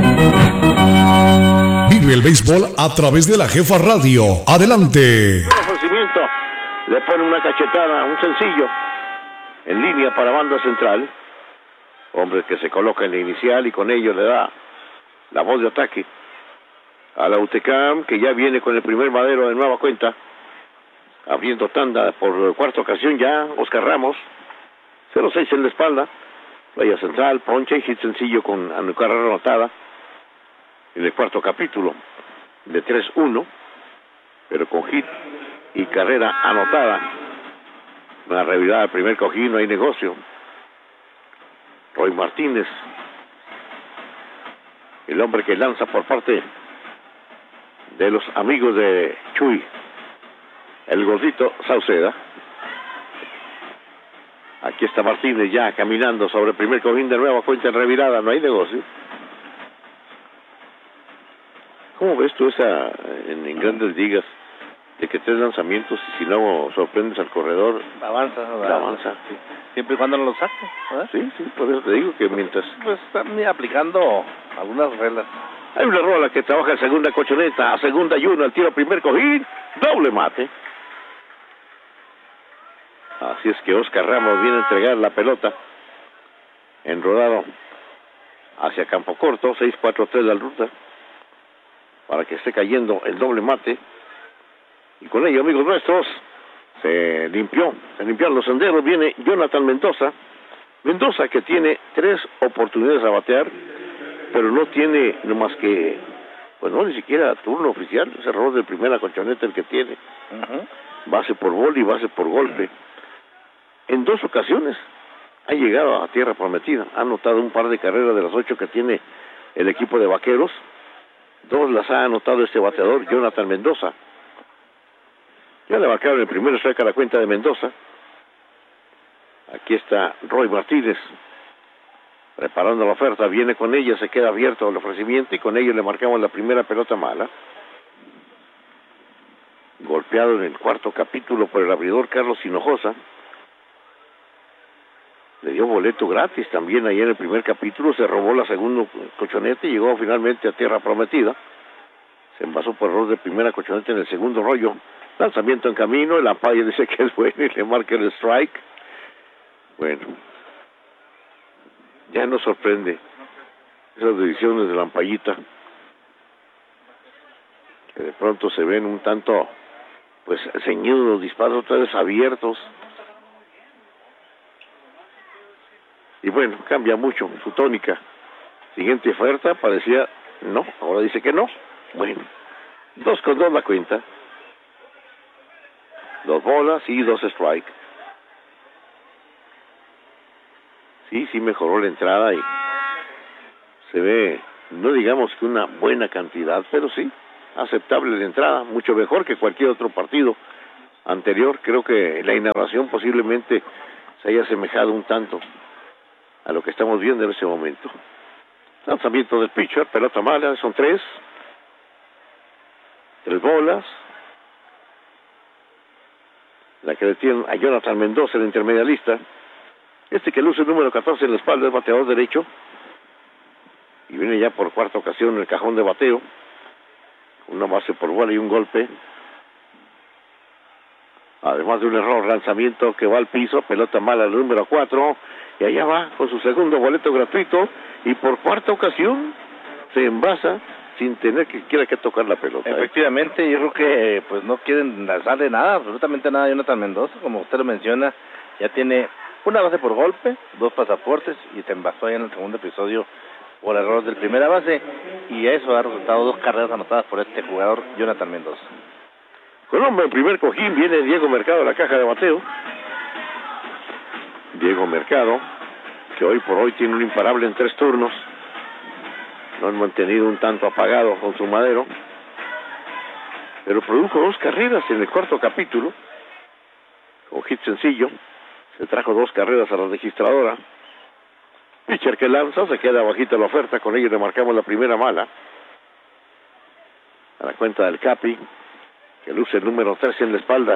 Vive el béisbol a través de la Jefa Radio. Adelante. Ofrecimiento. Le pone una cachetada, un sencillo, en línea para banda central. Hombre que se coloca en la inicial y con ello le da la voz de ataque a la U T C A M, que ya viene con el primer madero de nueva cuenta, abriendo tanda por cuarta ocasión ya. Oscar Ramos, cero seis en la espalda. Vaya central, ponche y hit sencillo con una carrera anotada en el cuarto capítulo de tres uno, pero con hit y carrera anotada. Una revirada del primer cojín, no hay negocio. Roy Martínez, el hombre que lanza por parte de los amigos de Chuy, el gordito Sauceda. Aquí está Martínez ya caminando sobre el primer cojín de nueva cuenta en revirada, no hay negocio. ¿Cómo ves tú esa en, en grandes ligas de que tres lanzamientos y si no sorprendes al corredor avanza, la avanza? Sí. Siempre y cuando no lo saque, ¿verdad? Sí, sí, por eso te digo que mientras pues están aplicando algunas reglas. hay una rola que trabaja en segunda colchoneta, a segunda y uno, al tiro primer cojín, doble mate. Así es que Oscar Ramos viene a entregar la pelota enrodado hacia campo corto, seis cuatro tres la ruta, para que esté cayendo el doble mate. Y con ello, amigos nuestros, se limpió, se limpiaron los senderos. Viene Jonathan Mendoza. Mendoza que tiene tres oportunidades a batear, pero no tiene no más que, pues no, ni siquiera turno oficial. Es error de primera colchoneta el que tiene. Uh-huh. Base por bola y base por golpe. En dos ocasiones ha llegado a tierra prometida. Ha anotado un par de carreras de las ocho que tiene el equipo de Vaqueros. Dos las ha anotado este bateador, Jonathan Mendoza. Ya le marcaron el primero strike a la cuenta de Mendoza. Aquí está Roy Martínez preparando la oferta, viene con ella, se queda abierto el ofrecimiento y con ello le marcamos la primera pelota mala. Golpeado en el cuarto capítulo por el abridor Carlos Hinojosa. Le dio boleto gratis también ahí en el primer capítulo, se robó la segunda colchoneta y llegó finalmente a tierra prometida. Se envasó por error de primera colchoneta en el segundo rollo. Lanzamiento en camino, el umpire dice que es bueno y le marca el strike. Bueno, ya nos sorprende esas decisiones de la umpirita, que de pronto se ven un tanto, pues, ceñidos los disparos, otra vez abiertos. Y bueno, cambia mucho su tónica. Siguiente oferta, parecía no, ahora dice que no. Bueno, dos con dos la cuenta. Dos bolas y dos strike. Sí, sí mejoró la entrada y se ve, no digamos que una buena cantidad, pero sí, aceptable la entrada, mucho mejor que cualquier otro partido anterior. Creo que la inauguración posiblemente se haya asemejado un tanto a lo que estamos viendo en ese momento. Lanzamiento del pitcher, pelota mala, son tres. Tres bolas. La que detiene a Jonathan Mendoza, el intermedialista. Este que luce el número catorce en la espalda, es bateador derecho. Y viene ya por cuarta ocasión en el cajón de bateo. Una base por bola y un golpe. Además de un error, lanzamiento que va al piso, pelota mala el número cuatro. Y allá va con su segundo boleto gratuito. Y por cuarta ocasión se envasa sin tener que quiera que tocar la pelota. Efectivamente, ¿eh? Yo creo que pues no quieren lanzarle nada, absolutamente nada a Jonathan Mendoza. Como usted lo menciona, ya tiene una base por golpe, dos pasaportes y se envasó ya en el segundo episodio por error del primera base. Y eso ha resultado dos carreras anotadas por este jugador, Jonathan Mendoza. Con hombre en primer cojín viene Diego Mercado a la caja de bateo. Diego Mercado, que hoy por hoy tiene un imparable en tres turnos. Lo han mantenido un tanto apagado con su madero, pero produjo dos carreras en el cuarto capítulo. Con hit sencillo, se trajo dos carreras a la registradora. Pitcher que lanza, se queda bajita la oferta, con ello le marcamos la primera mala. A la cuenta del Capi, que luce el número trece en la espalda.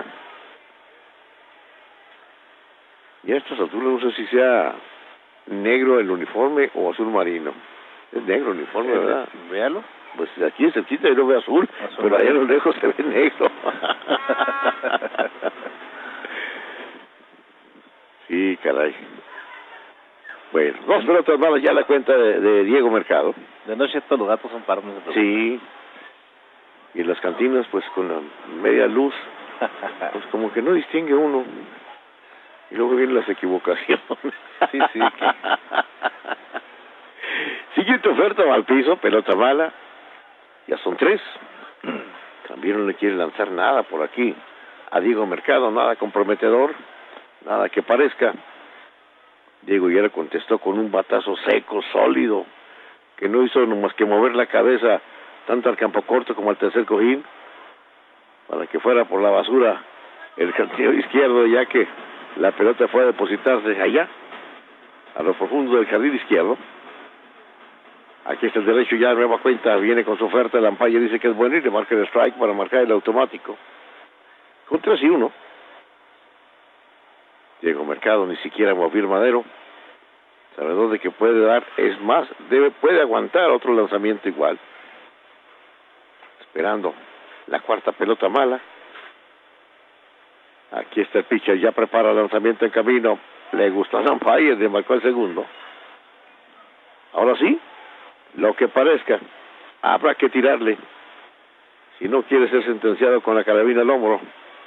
Y a estas alturas no sé si sea negro el uniforme o azul marino. Es negro el uniforme, sí, ¿verdad? Véalo. Pues aquí en cerquita yo lo veo azul, azul pero allá a lo lejos se ve negro. Sí, caray. Bueno, dos pelotas malas ya a la cuenta de, de Diego Mercado. De noche estos los gatos son pardos. Sí. Y en las cantinas, pues con la media luz, pues como que no distingue uno. Y luego vienen las equivocaciones. Sí, sí. Que... Siguiente oferta, va al piso, pelota mala. Ya son tres. También no le quiere lanzar nada por aquí a Diego Mercado, nada comprometedor, nada que parezca. Diego ya le contestó con un batazo seco, sólido, que no hizo nomás que mover la cabeza tanto al campo corto como al tercer cojín, para que fuera por la basura el jardinero izquierdo, ya que la pelota fue a depositarse allá, a lo profundo del jardín izquierdo. Aquí está el derecho ya de nueva cuenta, viene con su oferta, el umpire dice que es bueno y le marca el strike para marcar el automático. Con tres y uno. Diego Mercado ni siquiera movió el madero, sabedor de que puede dar, es más, debe puede aguantar otro lanzamiento igual. Esperando la cuarta pelota mala. Aquí está el pitcher, ya prepara el lanzamiento en camino. Le gustó al umpire, le marcó el segundo. Ahora sí, lo que parezca, habrá que tirarle. Si no quiere ser sentenciado con la carabina al hombro.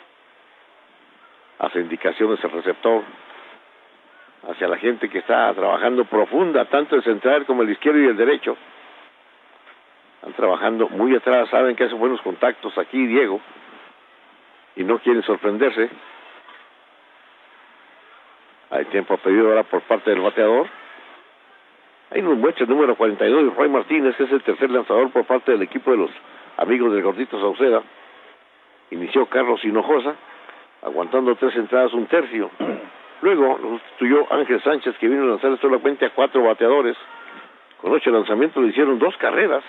Hace indicaciones el receptor hacia la gente que está trabajando profunda, tanto el central como el izquierdo y el derecho. Están trabajando muy atrás, saben que hacen buenos contactos aquí Diego y no quieren sorprenderse. Hay tiempo pedido ahora por parte del bateador. Ahí nos muestra el número cuarenta y dos, Roy Martínez, que es el tercer lanzador por parte del equipo de los amigos del Gordito Sauceda. Inició Carlos Hinojosa, aguantando tres entradas, un tercio. Luego lo sustituyó Ángel Sánchez, que vino a lanzar solamente a cuatro bateadores. Con ocho lanzamientos le hicieron dos carreras.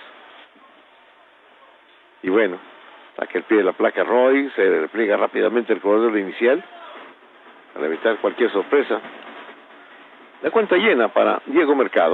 Y bueno, saca el pie de la placa Roy, se repliega rápidamente el corredor inicial para evitar cualquier sorpresa. La cuenta llena para Diego Mercado.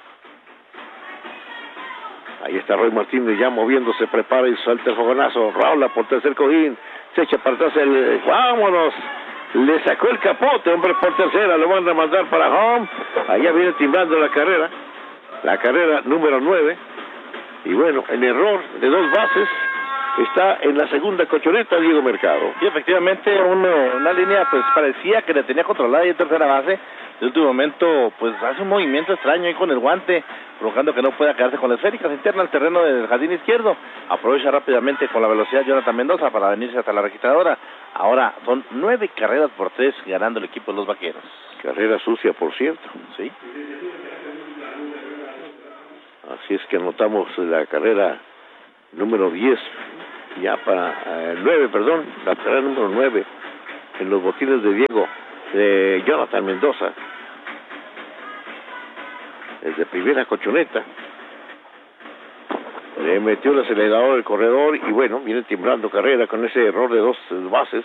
Ahí está Roy Martínez ya moviéndose, prepara y suelta el fogonazo. Raula por tercer cojín, se echa para atrás el... ¡Vámonos! Le sacó el capote, hombre, por tercera, lo van a mandar para home. Allá viene timbrando la carrera, la carrera número nueve. Y bueno, el error de dos bases está en la segunda colchoneta Diego Mercado. Y efectivamente uno, una línea pues parecía que la tenía controlada y en tercera base. De último momento pues hace un movimiento extraño ahí con el guante, provocando que no pueda quedarse con las esféricas internas al terreno del jardín izquierdo. Aprovecha rápidamente con la velocidad Jonathan Mendoza para venirse hasta la registradora. Ahora son nueve carreras por tres ganando el equipo de los Vaqueros. Carrera sucia, por cierto. Sí. Así es que anotamos la carrera número diez, ya para eh, nueve, perdón, la carrera número nueve en los botines de Diego, de Jonathan Mendoza. Desde primera colchoneta. Le metió el acelerador del corredor y bueno, viene timbrando carrera con ese error de dos bases.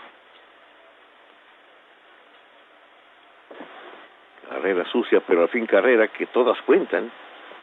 Carrera sucia, pero al fin carrera que todas cuentan.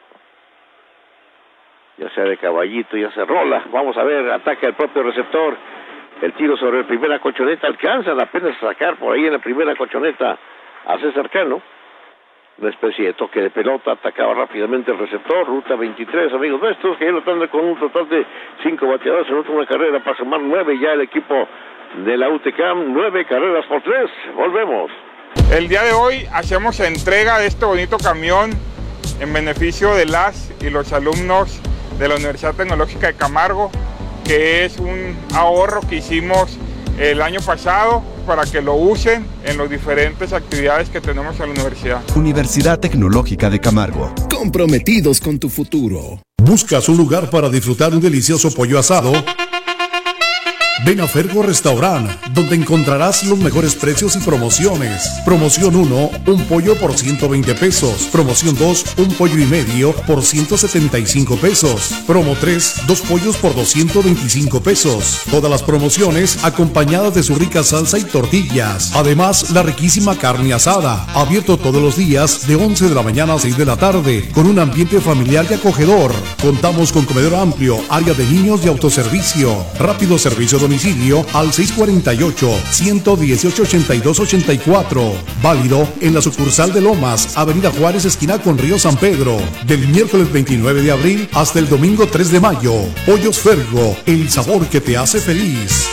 Ya sea de caballito, ya sea rola. Vamos a ver, ataca el propio receptor. El tiro sobre la primera colchoneta. Alcanzan apenas a sacar por ahí en la primera colchoneta a César Cano. Una especie de toque de pelota. Atacaba rápidamente el receptor. Ruta veintitrés, amigos nuestros, que ya lo están con un total de cinco bateadores en última carrera para sumar nueve. Ya el equipo de la U T C A M. Nueve carreras por tres. Volvemos. El día de hoy hacemos entrega de este bonito camión en beneficio de las y los alumnos de la Universidad Tecnológica de Camargo, que es un ahorro que hicimos el año pasado para que lo usen en las diferentes actividades que tenemos en la universidad. Universidad Tecnológica de Camargo. Comprometidos con tu futuro. ¿Buscas un lugar para disfrutar un delicioso pollo asado? Ven a Fergo Restaurant, donde encontrarás los mejores precios y promociones. Promoción uno, un pollo por ciento veinte pesos. Promoción dos, un pollo y medio por ciento setenta y cinco pesos. Promo tres, dos pollos por doscientos veinticinco pesos. Todas las promociones acompañadas de su rica salsa y tortillas. Además, la riquísima carne asada. Abierto todos los días de once de la mañana a seis de la tarde, con un ambiente familiar y acogedor. Contamos con comedor amplio, área de niños y autoservicio. Rápido servicio domiciliario. Domicilio al seis cuatro ocho, uno uno ocho, ocho dos ocho cuatro. Válido en la sucursal de Lomas, Avenida Juárez, esquina con Río San Pedro. Del miércoles veintinueve de abril hasta el domingo tres de mayo. Pollos Fergo, el sabor que te hace feliz.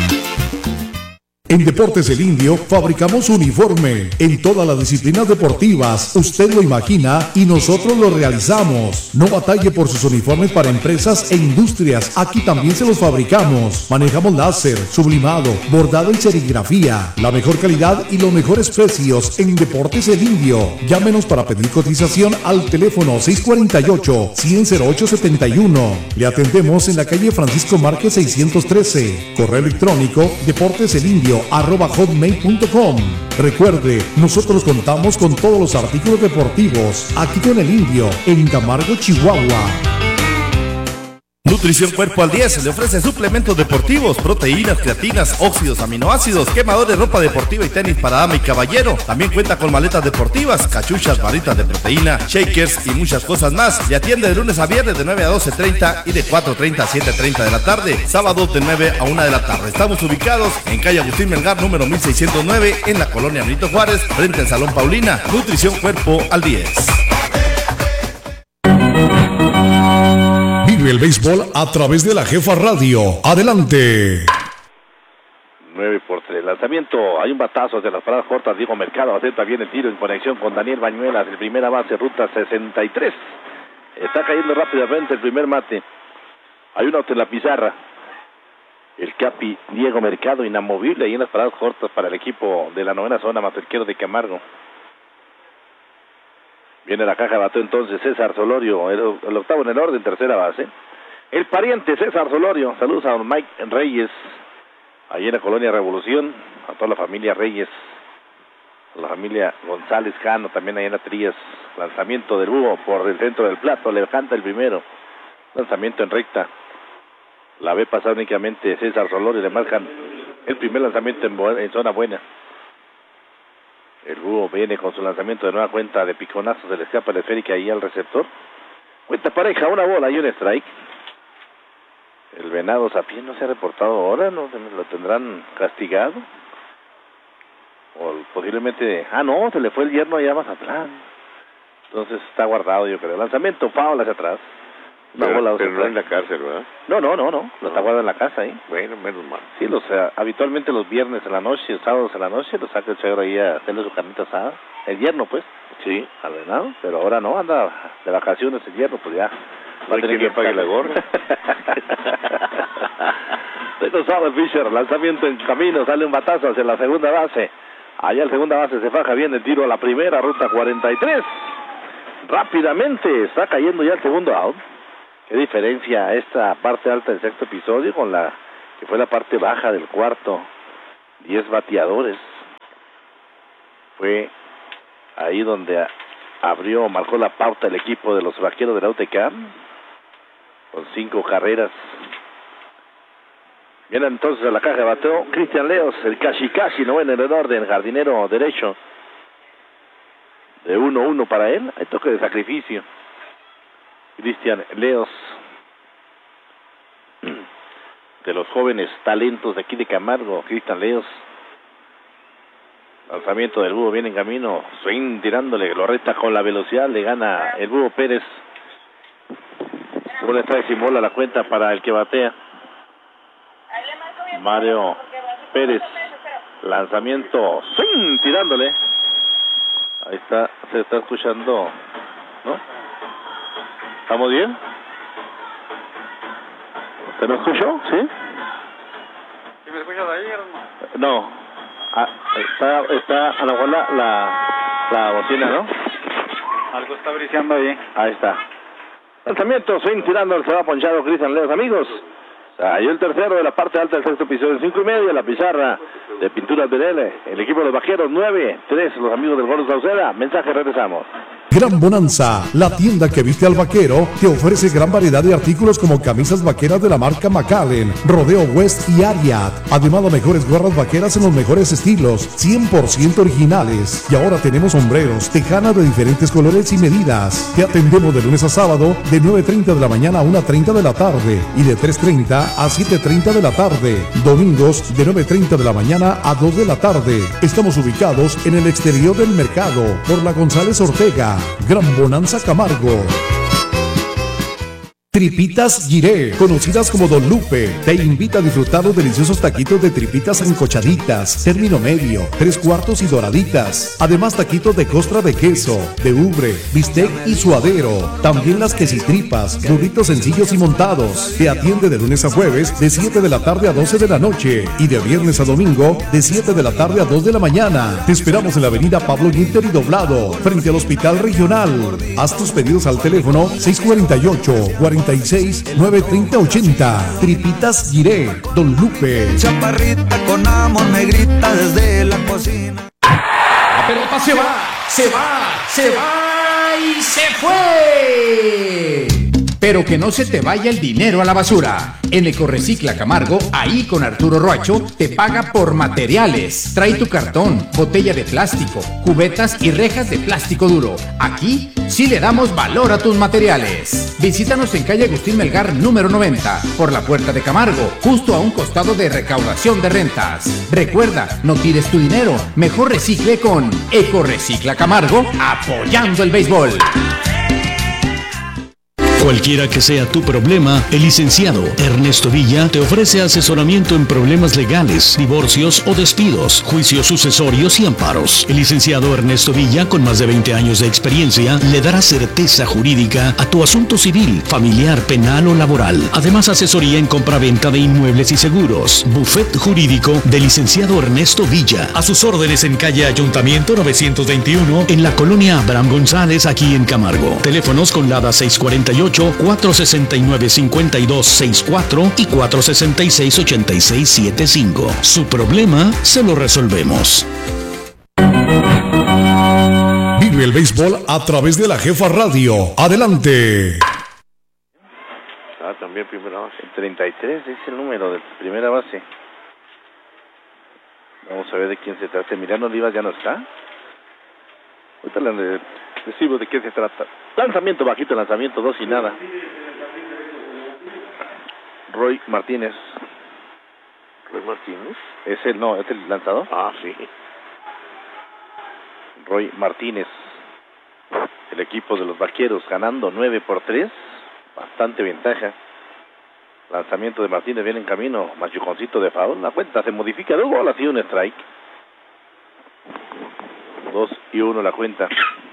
En Deportes El Indio fabricamos uniforme en todas las disciplinas deportivas. Usted lo imagina y nosotros lo realizamos. No batalle por sus uniformes para empresas e industrias. Aquí también se los fabricamos. Manejamos láser, sublimado, bordado y serigrafía. La mejor calidad y los mejores precios en Deportes El Indio. Llámenos para pedir cotización al teléfono seis cuatro ocho, cien cero ocho setenta y uno. Le atendemos en la calle Francisco Márquez seiscientos trece. Correo electrónico deporteselindio arroba hotmail punto com. Recuerde, nosotros contamos con todos los artículos deportivos aquí con El Indio en Camargo, Chihuahua. Nutrición Cuerpo al diez le ofrece suplementos deportivos, proteínas, creatinas, óxidos, aminoácidos, quemadores, ropa deportiva y tenis para dama y caballero. También cuenta con maletas deportivas, cachuchas, barritas de proteína, shakers y muchas cosas más. Le atiende de lunes a viernes de nueve a doce treinta y de cuatro treinta a siete treinta de la tarde. Sábados de nueve a una de la tarde. Estamos ubicados en calle Agustín Melgar, número mil seiscientos nueve, en la colonia Benito Juárez, frente al Salón Paulina. Nutrición Cuerpo al diez. Vive el béisbol a través de la Jefa Radio. Adelante. nueve por tres. Lanzamiento. Hay un batazo de las paradas cortas. Diego Mercado acepta bien el tiro en conexión con Daniel Bañuelas. El primera base, ruta sesenta y tres. Está cayendo rápidamente el primer mate. Hay un auto en la pizarra. El capi Diego Mercado, inamovible ahí en las paradas cortas para el equipo de la novena zona, Materquero de Camargo. Viene la caja de bateo entonces César Solorio, el, el octavo en el orden, tercera base. El pariente César Solorio, saludos a don Mike Reyes, ahí en la colonia Revolución, a toda la familia Reyes, a la familia González Cano, también ahí en la Trías. Lanzamiento del búho por el centro del plato, le canta el primero. Lanzamiento en recta. La ve pasar únicamente César Solorio, le marcan el primer lanzamiento en, en zona buena. El búho viene con su lanzamiento de nueva cuenta de piconazo, se le escapa la esférica ahí al receptor. Cuenta pareja, una bola y un strike. El venado Sapien no se ha reportado ahora, ¿no? ¿Lo tendrán castigado? O posiblemente... Ah, no, se le fue el yerno allá más atrás. Entonces está guardado, yo creo. Lanzamiento, foul hacia atrás. Una pero, bola, pero no en la cárcel, ¿verdad? No, no, no, no. Lo está guardando en la casa ahí. Bueno, menos mal. Sí, los, uh, habitualmente los viernes en la noche, sábados en la noche, lo saca el suegro ahí a hacerle su carnita asada. El yerno, pues. Sí. Al venado. Pero ahora no, anda de vacaciones el yerno, pues ya. Va a tener que pagar la gorra. Regresado el Fisher, lanzamiento en camino, sale un batazo hacia la segunda base. Allá el segunda base se faja bien el tiro a la primera, ruta cuarenta y tres. Rápidamente está cayendo ya el segundo out. Qué diferencia esta parte alta del sexto episodio con la que fue la parte baja del cuarto. Diez bateadores. Fue ahí donde abrió, marcó la pauta el equipo de los Vaqueros de la U T C A M con cinco carreras. Viene entonces a la caja de bateo Cristian Leos, el Kashikashi, noveno en el orden, jardinero derecho. De uno uno para él, hay toque de sacrificio. Cristian Leos, de los jóvenes talentos de aquí de Camargo, Cristian Leos. Lanzamiento del Búho, viene en camino, swing tirándole, lo reta con la velocidad, le gana el Búho Pérez. Una trae sin bola la cuenta para el que batea. Mario Pérez, lanzamiento, swing tirándole. Ahí está, se está escuchando, ¿no? ¿Estamos bien? ¿Usted no escuchó? ¿Sí? ¿Sí me escuchas ahí, hermano? No. Ah, está, está a la bola la, la bocina, ¿no? Algo está briseando ahí. Ahí está. Lanzamiento, swing tirando, se va ponchado Cristian Leos, amigos. Ahí el tercero de la parte alta del sexto episodio, en cinco y medio, la pizarra de Pinturas Berele. El equipo de los Vaqueros, nueve tres, los amigos del Gordo Sauceda. Mensaje, regresamos. Gran Bonanza, la tienda que viste al vaquero, te ofrece gran variedad de artículos como camisas vaqueras de la marca McAllen, Rodeo West y Ariat. Además, las mejores gorras vaqueras en los mejores estilos, cien por ciento originales. Y ahora tenemos sombreros, tejanas de diferentes colores y medidas. Te atendemos de lunes a sábado, de nueve treinta de la mañana a una treinta de la tarde y de tres treinta a siete treinta de la tarde. Domingos, de nueve treinta de la mañana a dos de la tarde. Estamos ubicados en el exterior del mercado, por la González Ortega. Gran Bonanza Camargo. Tripitas Giré, conocidas como Don Lupe, te invita a disfrutar los deliciosos taquitos de tripitas encochaditas, término medio, tres cuartos y doraditas. Además, taquitos de costra de queso, de ubre, bistec y suadero. También las quesitripas, burritos sencillos y montados. Te atiende de lunes a jueves de siete de la tarde a doce de la noche y de viernes a domingo de siete de la tarde a dos de la mañana. Te esperamos en la avenida Pablo Guinter y Doblado, frente al Hospital Regional. Haz tus pedidos al teléfono seis cuarenta y ocho, cuarenta y seis, nueve treinta, ochenta. Tripitas Giré, Don Lupe. Chaparrita con amor me grita desde la cocina. La pelota se va, se va, se va y se fue. Pero que no se te vaya el dinero a la basura. En Ecorecicla Camargo, ahí con Arturo Roacho, te paga por materiales. Trae tu cartón, botella de plástico, cubetas y rejas de plástico duro. Aquí sí le damos valor a tus materiales. Visítanos en calle Agustín Melgar número noventa, por la Puerta de Camargo, justo a un costado de recaudación de rentas. Recuerda, no tires tu dinero, mejor recicle con Ecorecicla Camargo, apoyando el béisbol. Cualquiera que sea tu problema, el licenciado Ernesto Villa te ofrece asesoramiento en problemas legales, divorcios o despidos, juicios sucesorios y amparos. El licenciado Ernesto Villa, con más de veinte años de experiencia, le dará certeza jurídica a tu asunto civil, familiar, penal o laboral. Además, asesoría en compraventa de inmuebles y seguros. Buffet jurídico del licenciado Ernesto Villa. A sus órdenes en calle Ayuntamiento novecientos veintiuno, en la colonia Abraham González, aquí en Camargo. Teléfonos con Lada seis cuarenta y ocho, cuatro sesenta y nueve, cincuenta y dos sesenta y cuatro y cuatro sesenta y seis, ochenta y seis setenta y cinco. Su problema se lo resolvemos. Vive el béisbol a través de la Jefa Radio. Adelante. Ah, también primera base. treinta y tres es el número de primera base. Vamos a ver de quién se trata. Emiliano Olivas ya no está. Ahorita le decimos de qué se trata. Lanzamiento bajito, lanzamiento dos y nada. Roy Martínez. ¿Roy Martínez? ¿Es el, no, es el lanzador? Ah, sí. Roy Martínez. El equipo de los Vaqueros ganando nueve por tres. bastante ventaja. Lanzamiento de Martínez viene en camino, machuconcito de foul, la cuenta se modifica, dos bolas y un strike. Dos y uno la cuenta.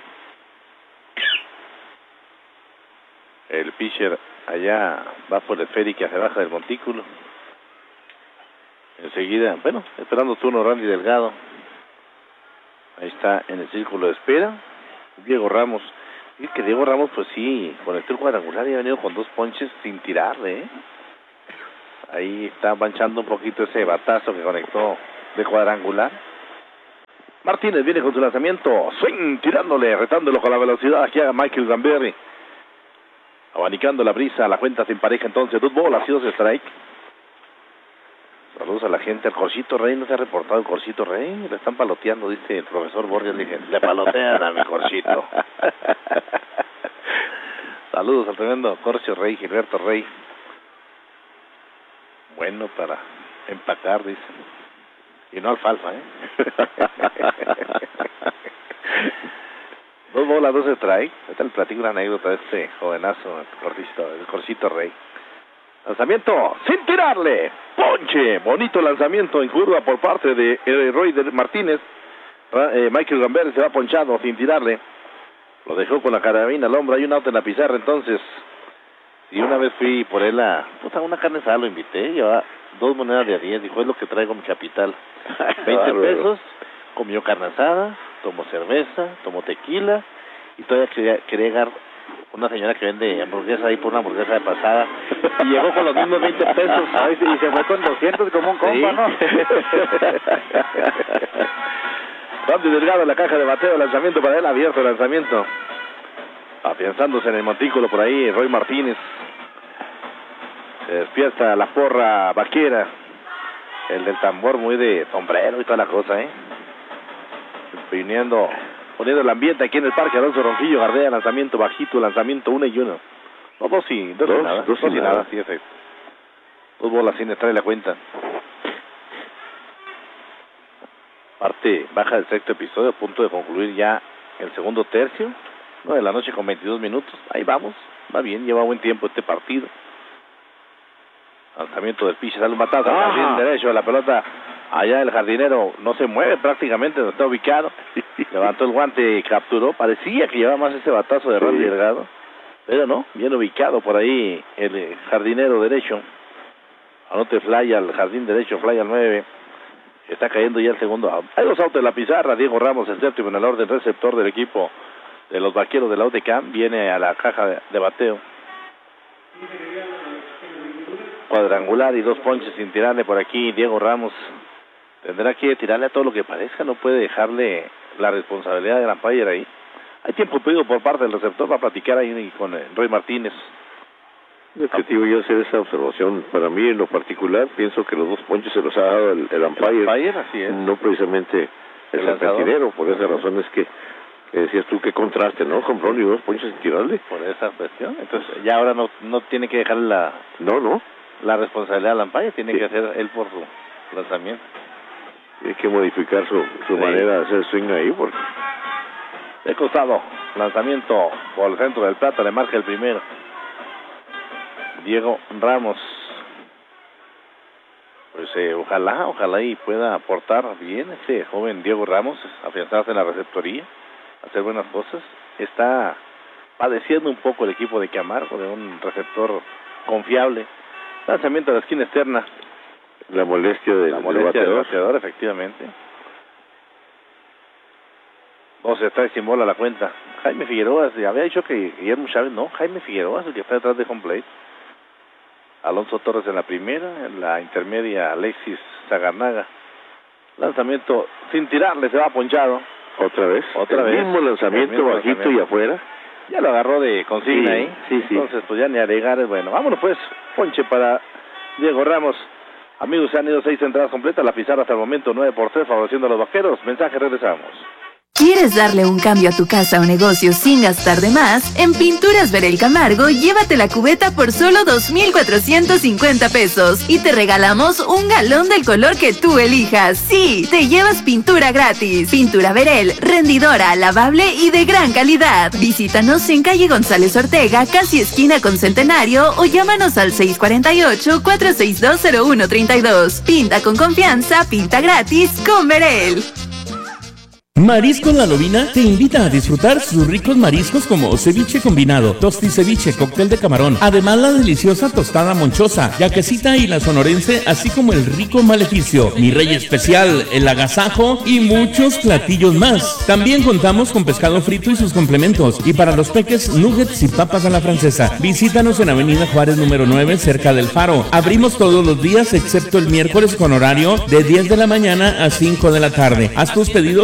El pitcher allá va por el ferry que se baja del montículo. Enseguida, bueno, esperando turno Randy Delgado. Ahí está en el círculo de espera. Diego Ramos. Y que Diego Ramos, pues sí, con el tiro cuadrangular y ha venido con dos ponches sin tirarle, ¿eh? Ahí está manchando un poquito ese batazo que conectó de cuadrangular. Martínez viene con su lanzamiento. Swing, tirándole, retándolo con la velocidad aquí a Michael Gamberry. Abanicando la brisa, la cuenta se empareja entonces. Dos bolas y dos strike. Saludos a la gente. El Corcito Rey, no se ha reportado el Corcito Rey. Le están paloteando, dice el profesor Borges. Le dije, le palotean a mi Corcito. Saludos al tremendo Corcio Rey, Gilberto Rey. Bueno para empacar, dice. Y no alfalfa, ¿eh? Dos bolas, dos strike. Ahorita le platico una anécdota de este jovenazo, el Corcito, el Corcito Rey. Lanzamiento sin tirarle. Ponche. Bonito lanzamiento en curva por parte de eh, Roy de Martínez. Eh, Michael Gamberry se va ponchado sin tirarle. Lo dejó con la carabina al hombro. Hay un out en la pizarra entonces. Y una vez fui por él a puta, una carne asada, lo invité. Llevaba dos monedas de a diez. Dijo, es lo que traigo mi capital. veinte pesos. Comió carne asada. Tomó cerveza. Tomó tequila. Y todavía quería, quería llegar una señora que vende hamburguesa ahí por una hamburguesa de pasada. Y llegó con los mismos veinte pesos. Ay, y se fue con doscientos como un compa, ¿no? Randy Delgado en la caja de bateo, lanzamiento para él, abierto el lanzamiento. Afianzándose en el montículo por ahí, Roy Martínez. Se despierta la porra vaquera. El del tambor muy de sombrero y toda la cosa, ¿eh? Viniendo, poniendo el ambiente aquí en el parque. Alonso Ronquillo Gardea, lanzamiento bajito, lanzamiento uno y uno. No, dos y dos, dos y nada. Dos, dos y nada, nada. Sí, es dos bolas sin estar en la cuenta. Parte baja del sexto episodio, a punto de concluir ya el segundo tercio. nueve de la noche con veintidós minutos. Ahí vamos, va bien, lleva buen tiempo este partido. Lanzamiento del pitcher, sale un batazo al jardín derecho de la pelota. Allá el jardinero no se mueve prácticamente, no está ubicado. Levantó el guante y capturó. Parecía que llevaba más ese batazo de Randy Delgado, pero no, bien ubicado por ahí el jardinero derecho. Anote fly al jardín derecho, fly al nueve. Está cayendo ya el segundo out. Hay dos outs de la pizarra. Diego Ramos, el séptimo en el orden, receptor del equipo de los vaqueros de la U T C A M. Viene a la caja de, de bateo. Cuadrangular y dos ponches sin tirarle por aquí. Diego Ramos tendrá que tirarle a todo lo que parezca. No puede dejarle la responsabilidad del umpire ahí. Hay tiempo pedido por parte del receptor para platicar ahí con Roy Martínez. El objetivo yo hacer esa observación. Para mí, en lo particular, pienso que los dos ponches se los ha dado el, el umpire, el umpire así es. No precisamente el, el jardinero. Por esa razón es que, que decías tú, que contraste, ¿no? Compró ni dos ponches sin tirarle. Por esa cuestión. Entonces, ya ahora no no tiene que dejarle la... No, no. La responsabilidad al umpire, tiene sí. que hacer él por su lanzamiento. Hay que modificar su, su sí. manera de hacer swing ahí, porque... De costado, lanzamiento por el centro del plato, le marca el primero. Diego Ramos. Pues eh, ojalá, ojalá y pueda aportar bien ese joven Diego Ramos, afianzarse en la receptoría, hacer buenas cosas. Está padeciendo un poco el equipo de Camargo, de un receptor confiable. Lanzamiento de la esquina externa. La molestia del, la molestia del bateador. del bateador, efectivamente. doce strikes sin bola a la cuenta. Jaime Figueroa, había dicho que Guillermo Chávez, no, Jaime Figueroa es el que está detrás de home plate. Alonso Torres en la primera, en la intermedia Alexis Zagarnaga. Lanzamiento sin tirarle, se va ponchado. Otra vez. Otra el vez. Mismo lanzamiento el mismo bajito lanzamiento. Y afuera. Ya lo agarró de consigna sí, ahí. Sí, sí. Entonces, pues ya ni agregar. Bueno, vámonos pues. Ponche para Diego Ramos. Amigos, se han ido seis entradas completas. La pizarra hasta el momento nueve por tres, favoreciendo a los vaqueros. Mensaje, regresamos. ¿Quieres darle un cambio a tu casa o negocio sin gastar de más? En Pinturas Verel Camargo, llévate la cubeta por solo dos mil cuatrocientos cincuenta pesos y te regalamos un galón del color que tú elijas. Sí, te llevas pintura gratis. Pintura Verel, rendidora, lavable y de gran calidad. Visítanos en calle González Ortega, casi esquina con Centenario, o llámanos al seis cuatro ocho, cuatro seis dos, cero uno tres dos. Pinta con confianza, pinta gratis con Verel. Mariscos La Lobina te invita a disfrutar sus ricos mariscos como ceviche combinado, tosti ceviche, cóctel de camarón, además la deliciosa tostada monchosa, yaquecita y la sonorense, así como el rico maleficio, mi rey especial, el agasajo y muchos platillos más. También contamos con pescado frito y sus complementos, y para los peques, nuggets y papas a la francesa. Visítanos en Avenida Juárez número nueve, cerca del Faro. Abrimos todos los días excepto el miércoles con horario de diez de la mañana a cinco de la tarde. Haz tus pedidos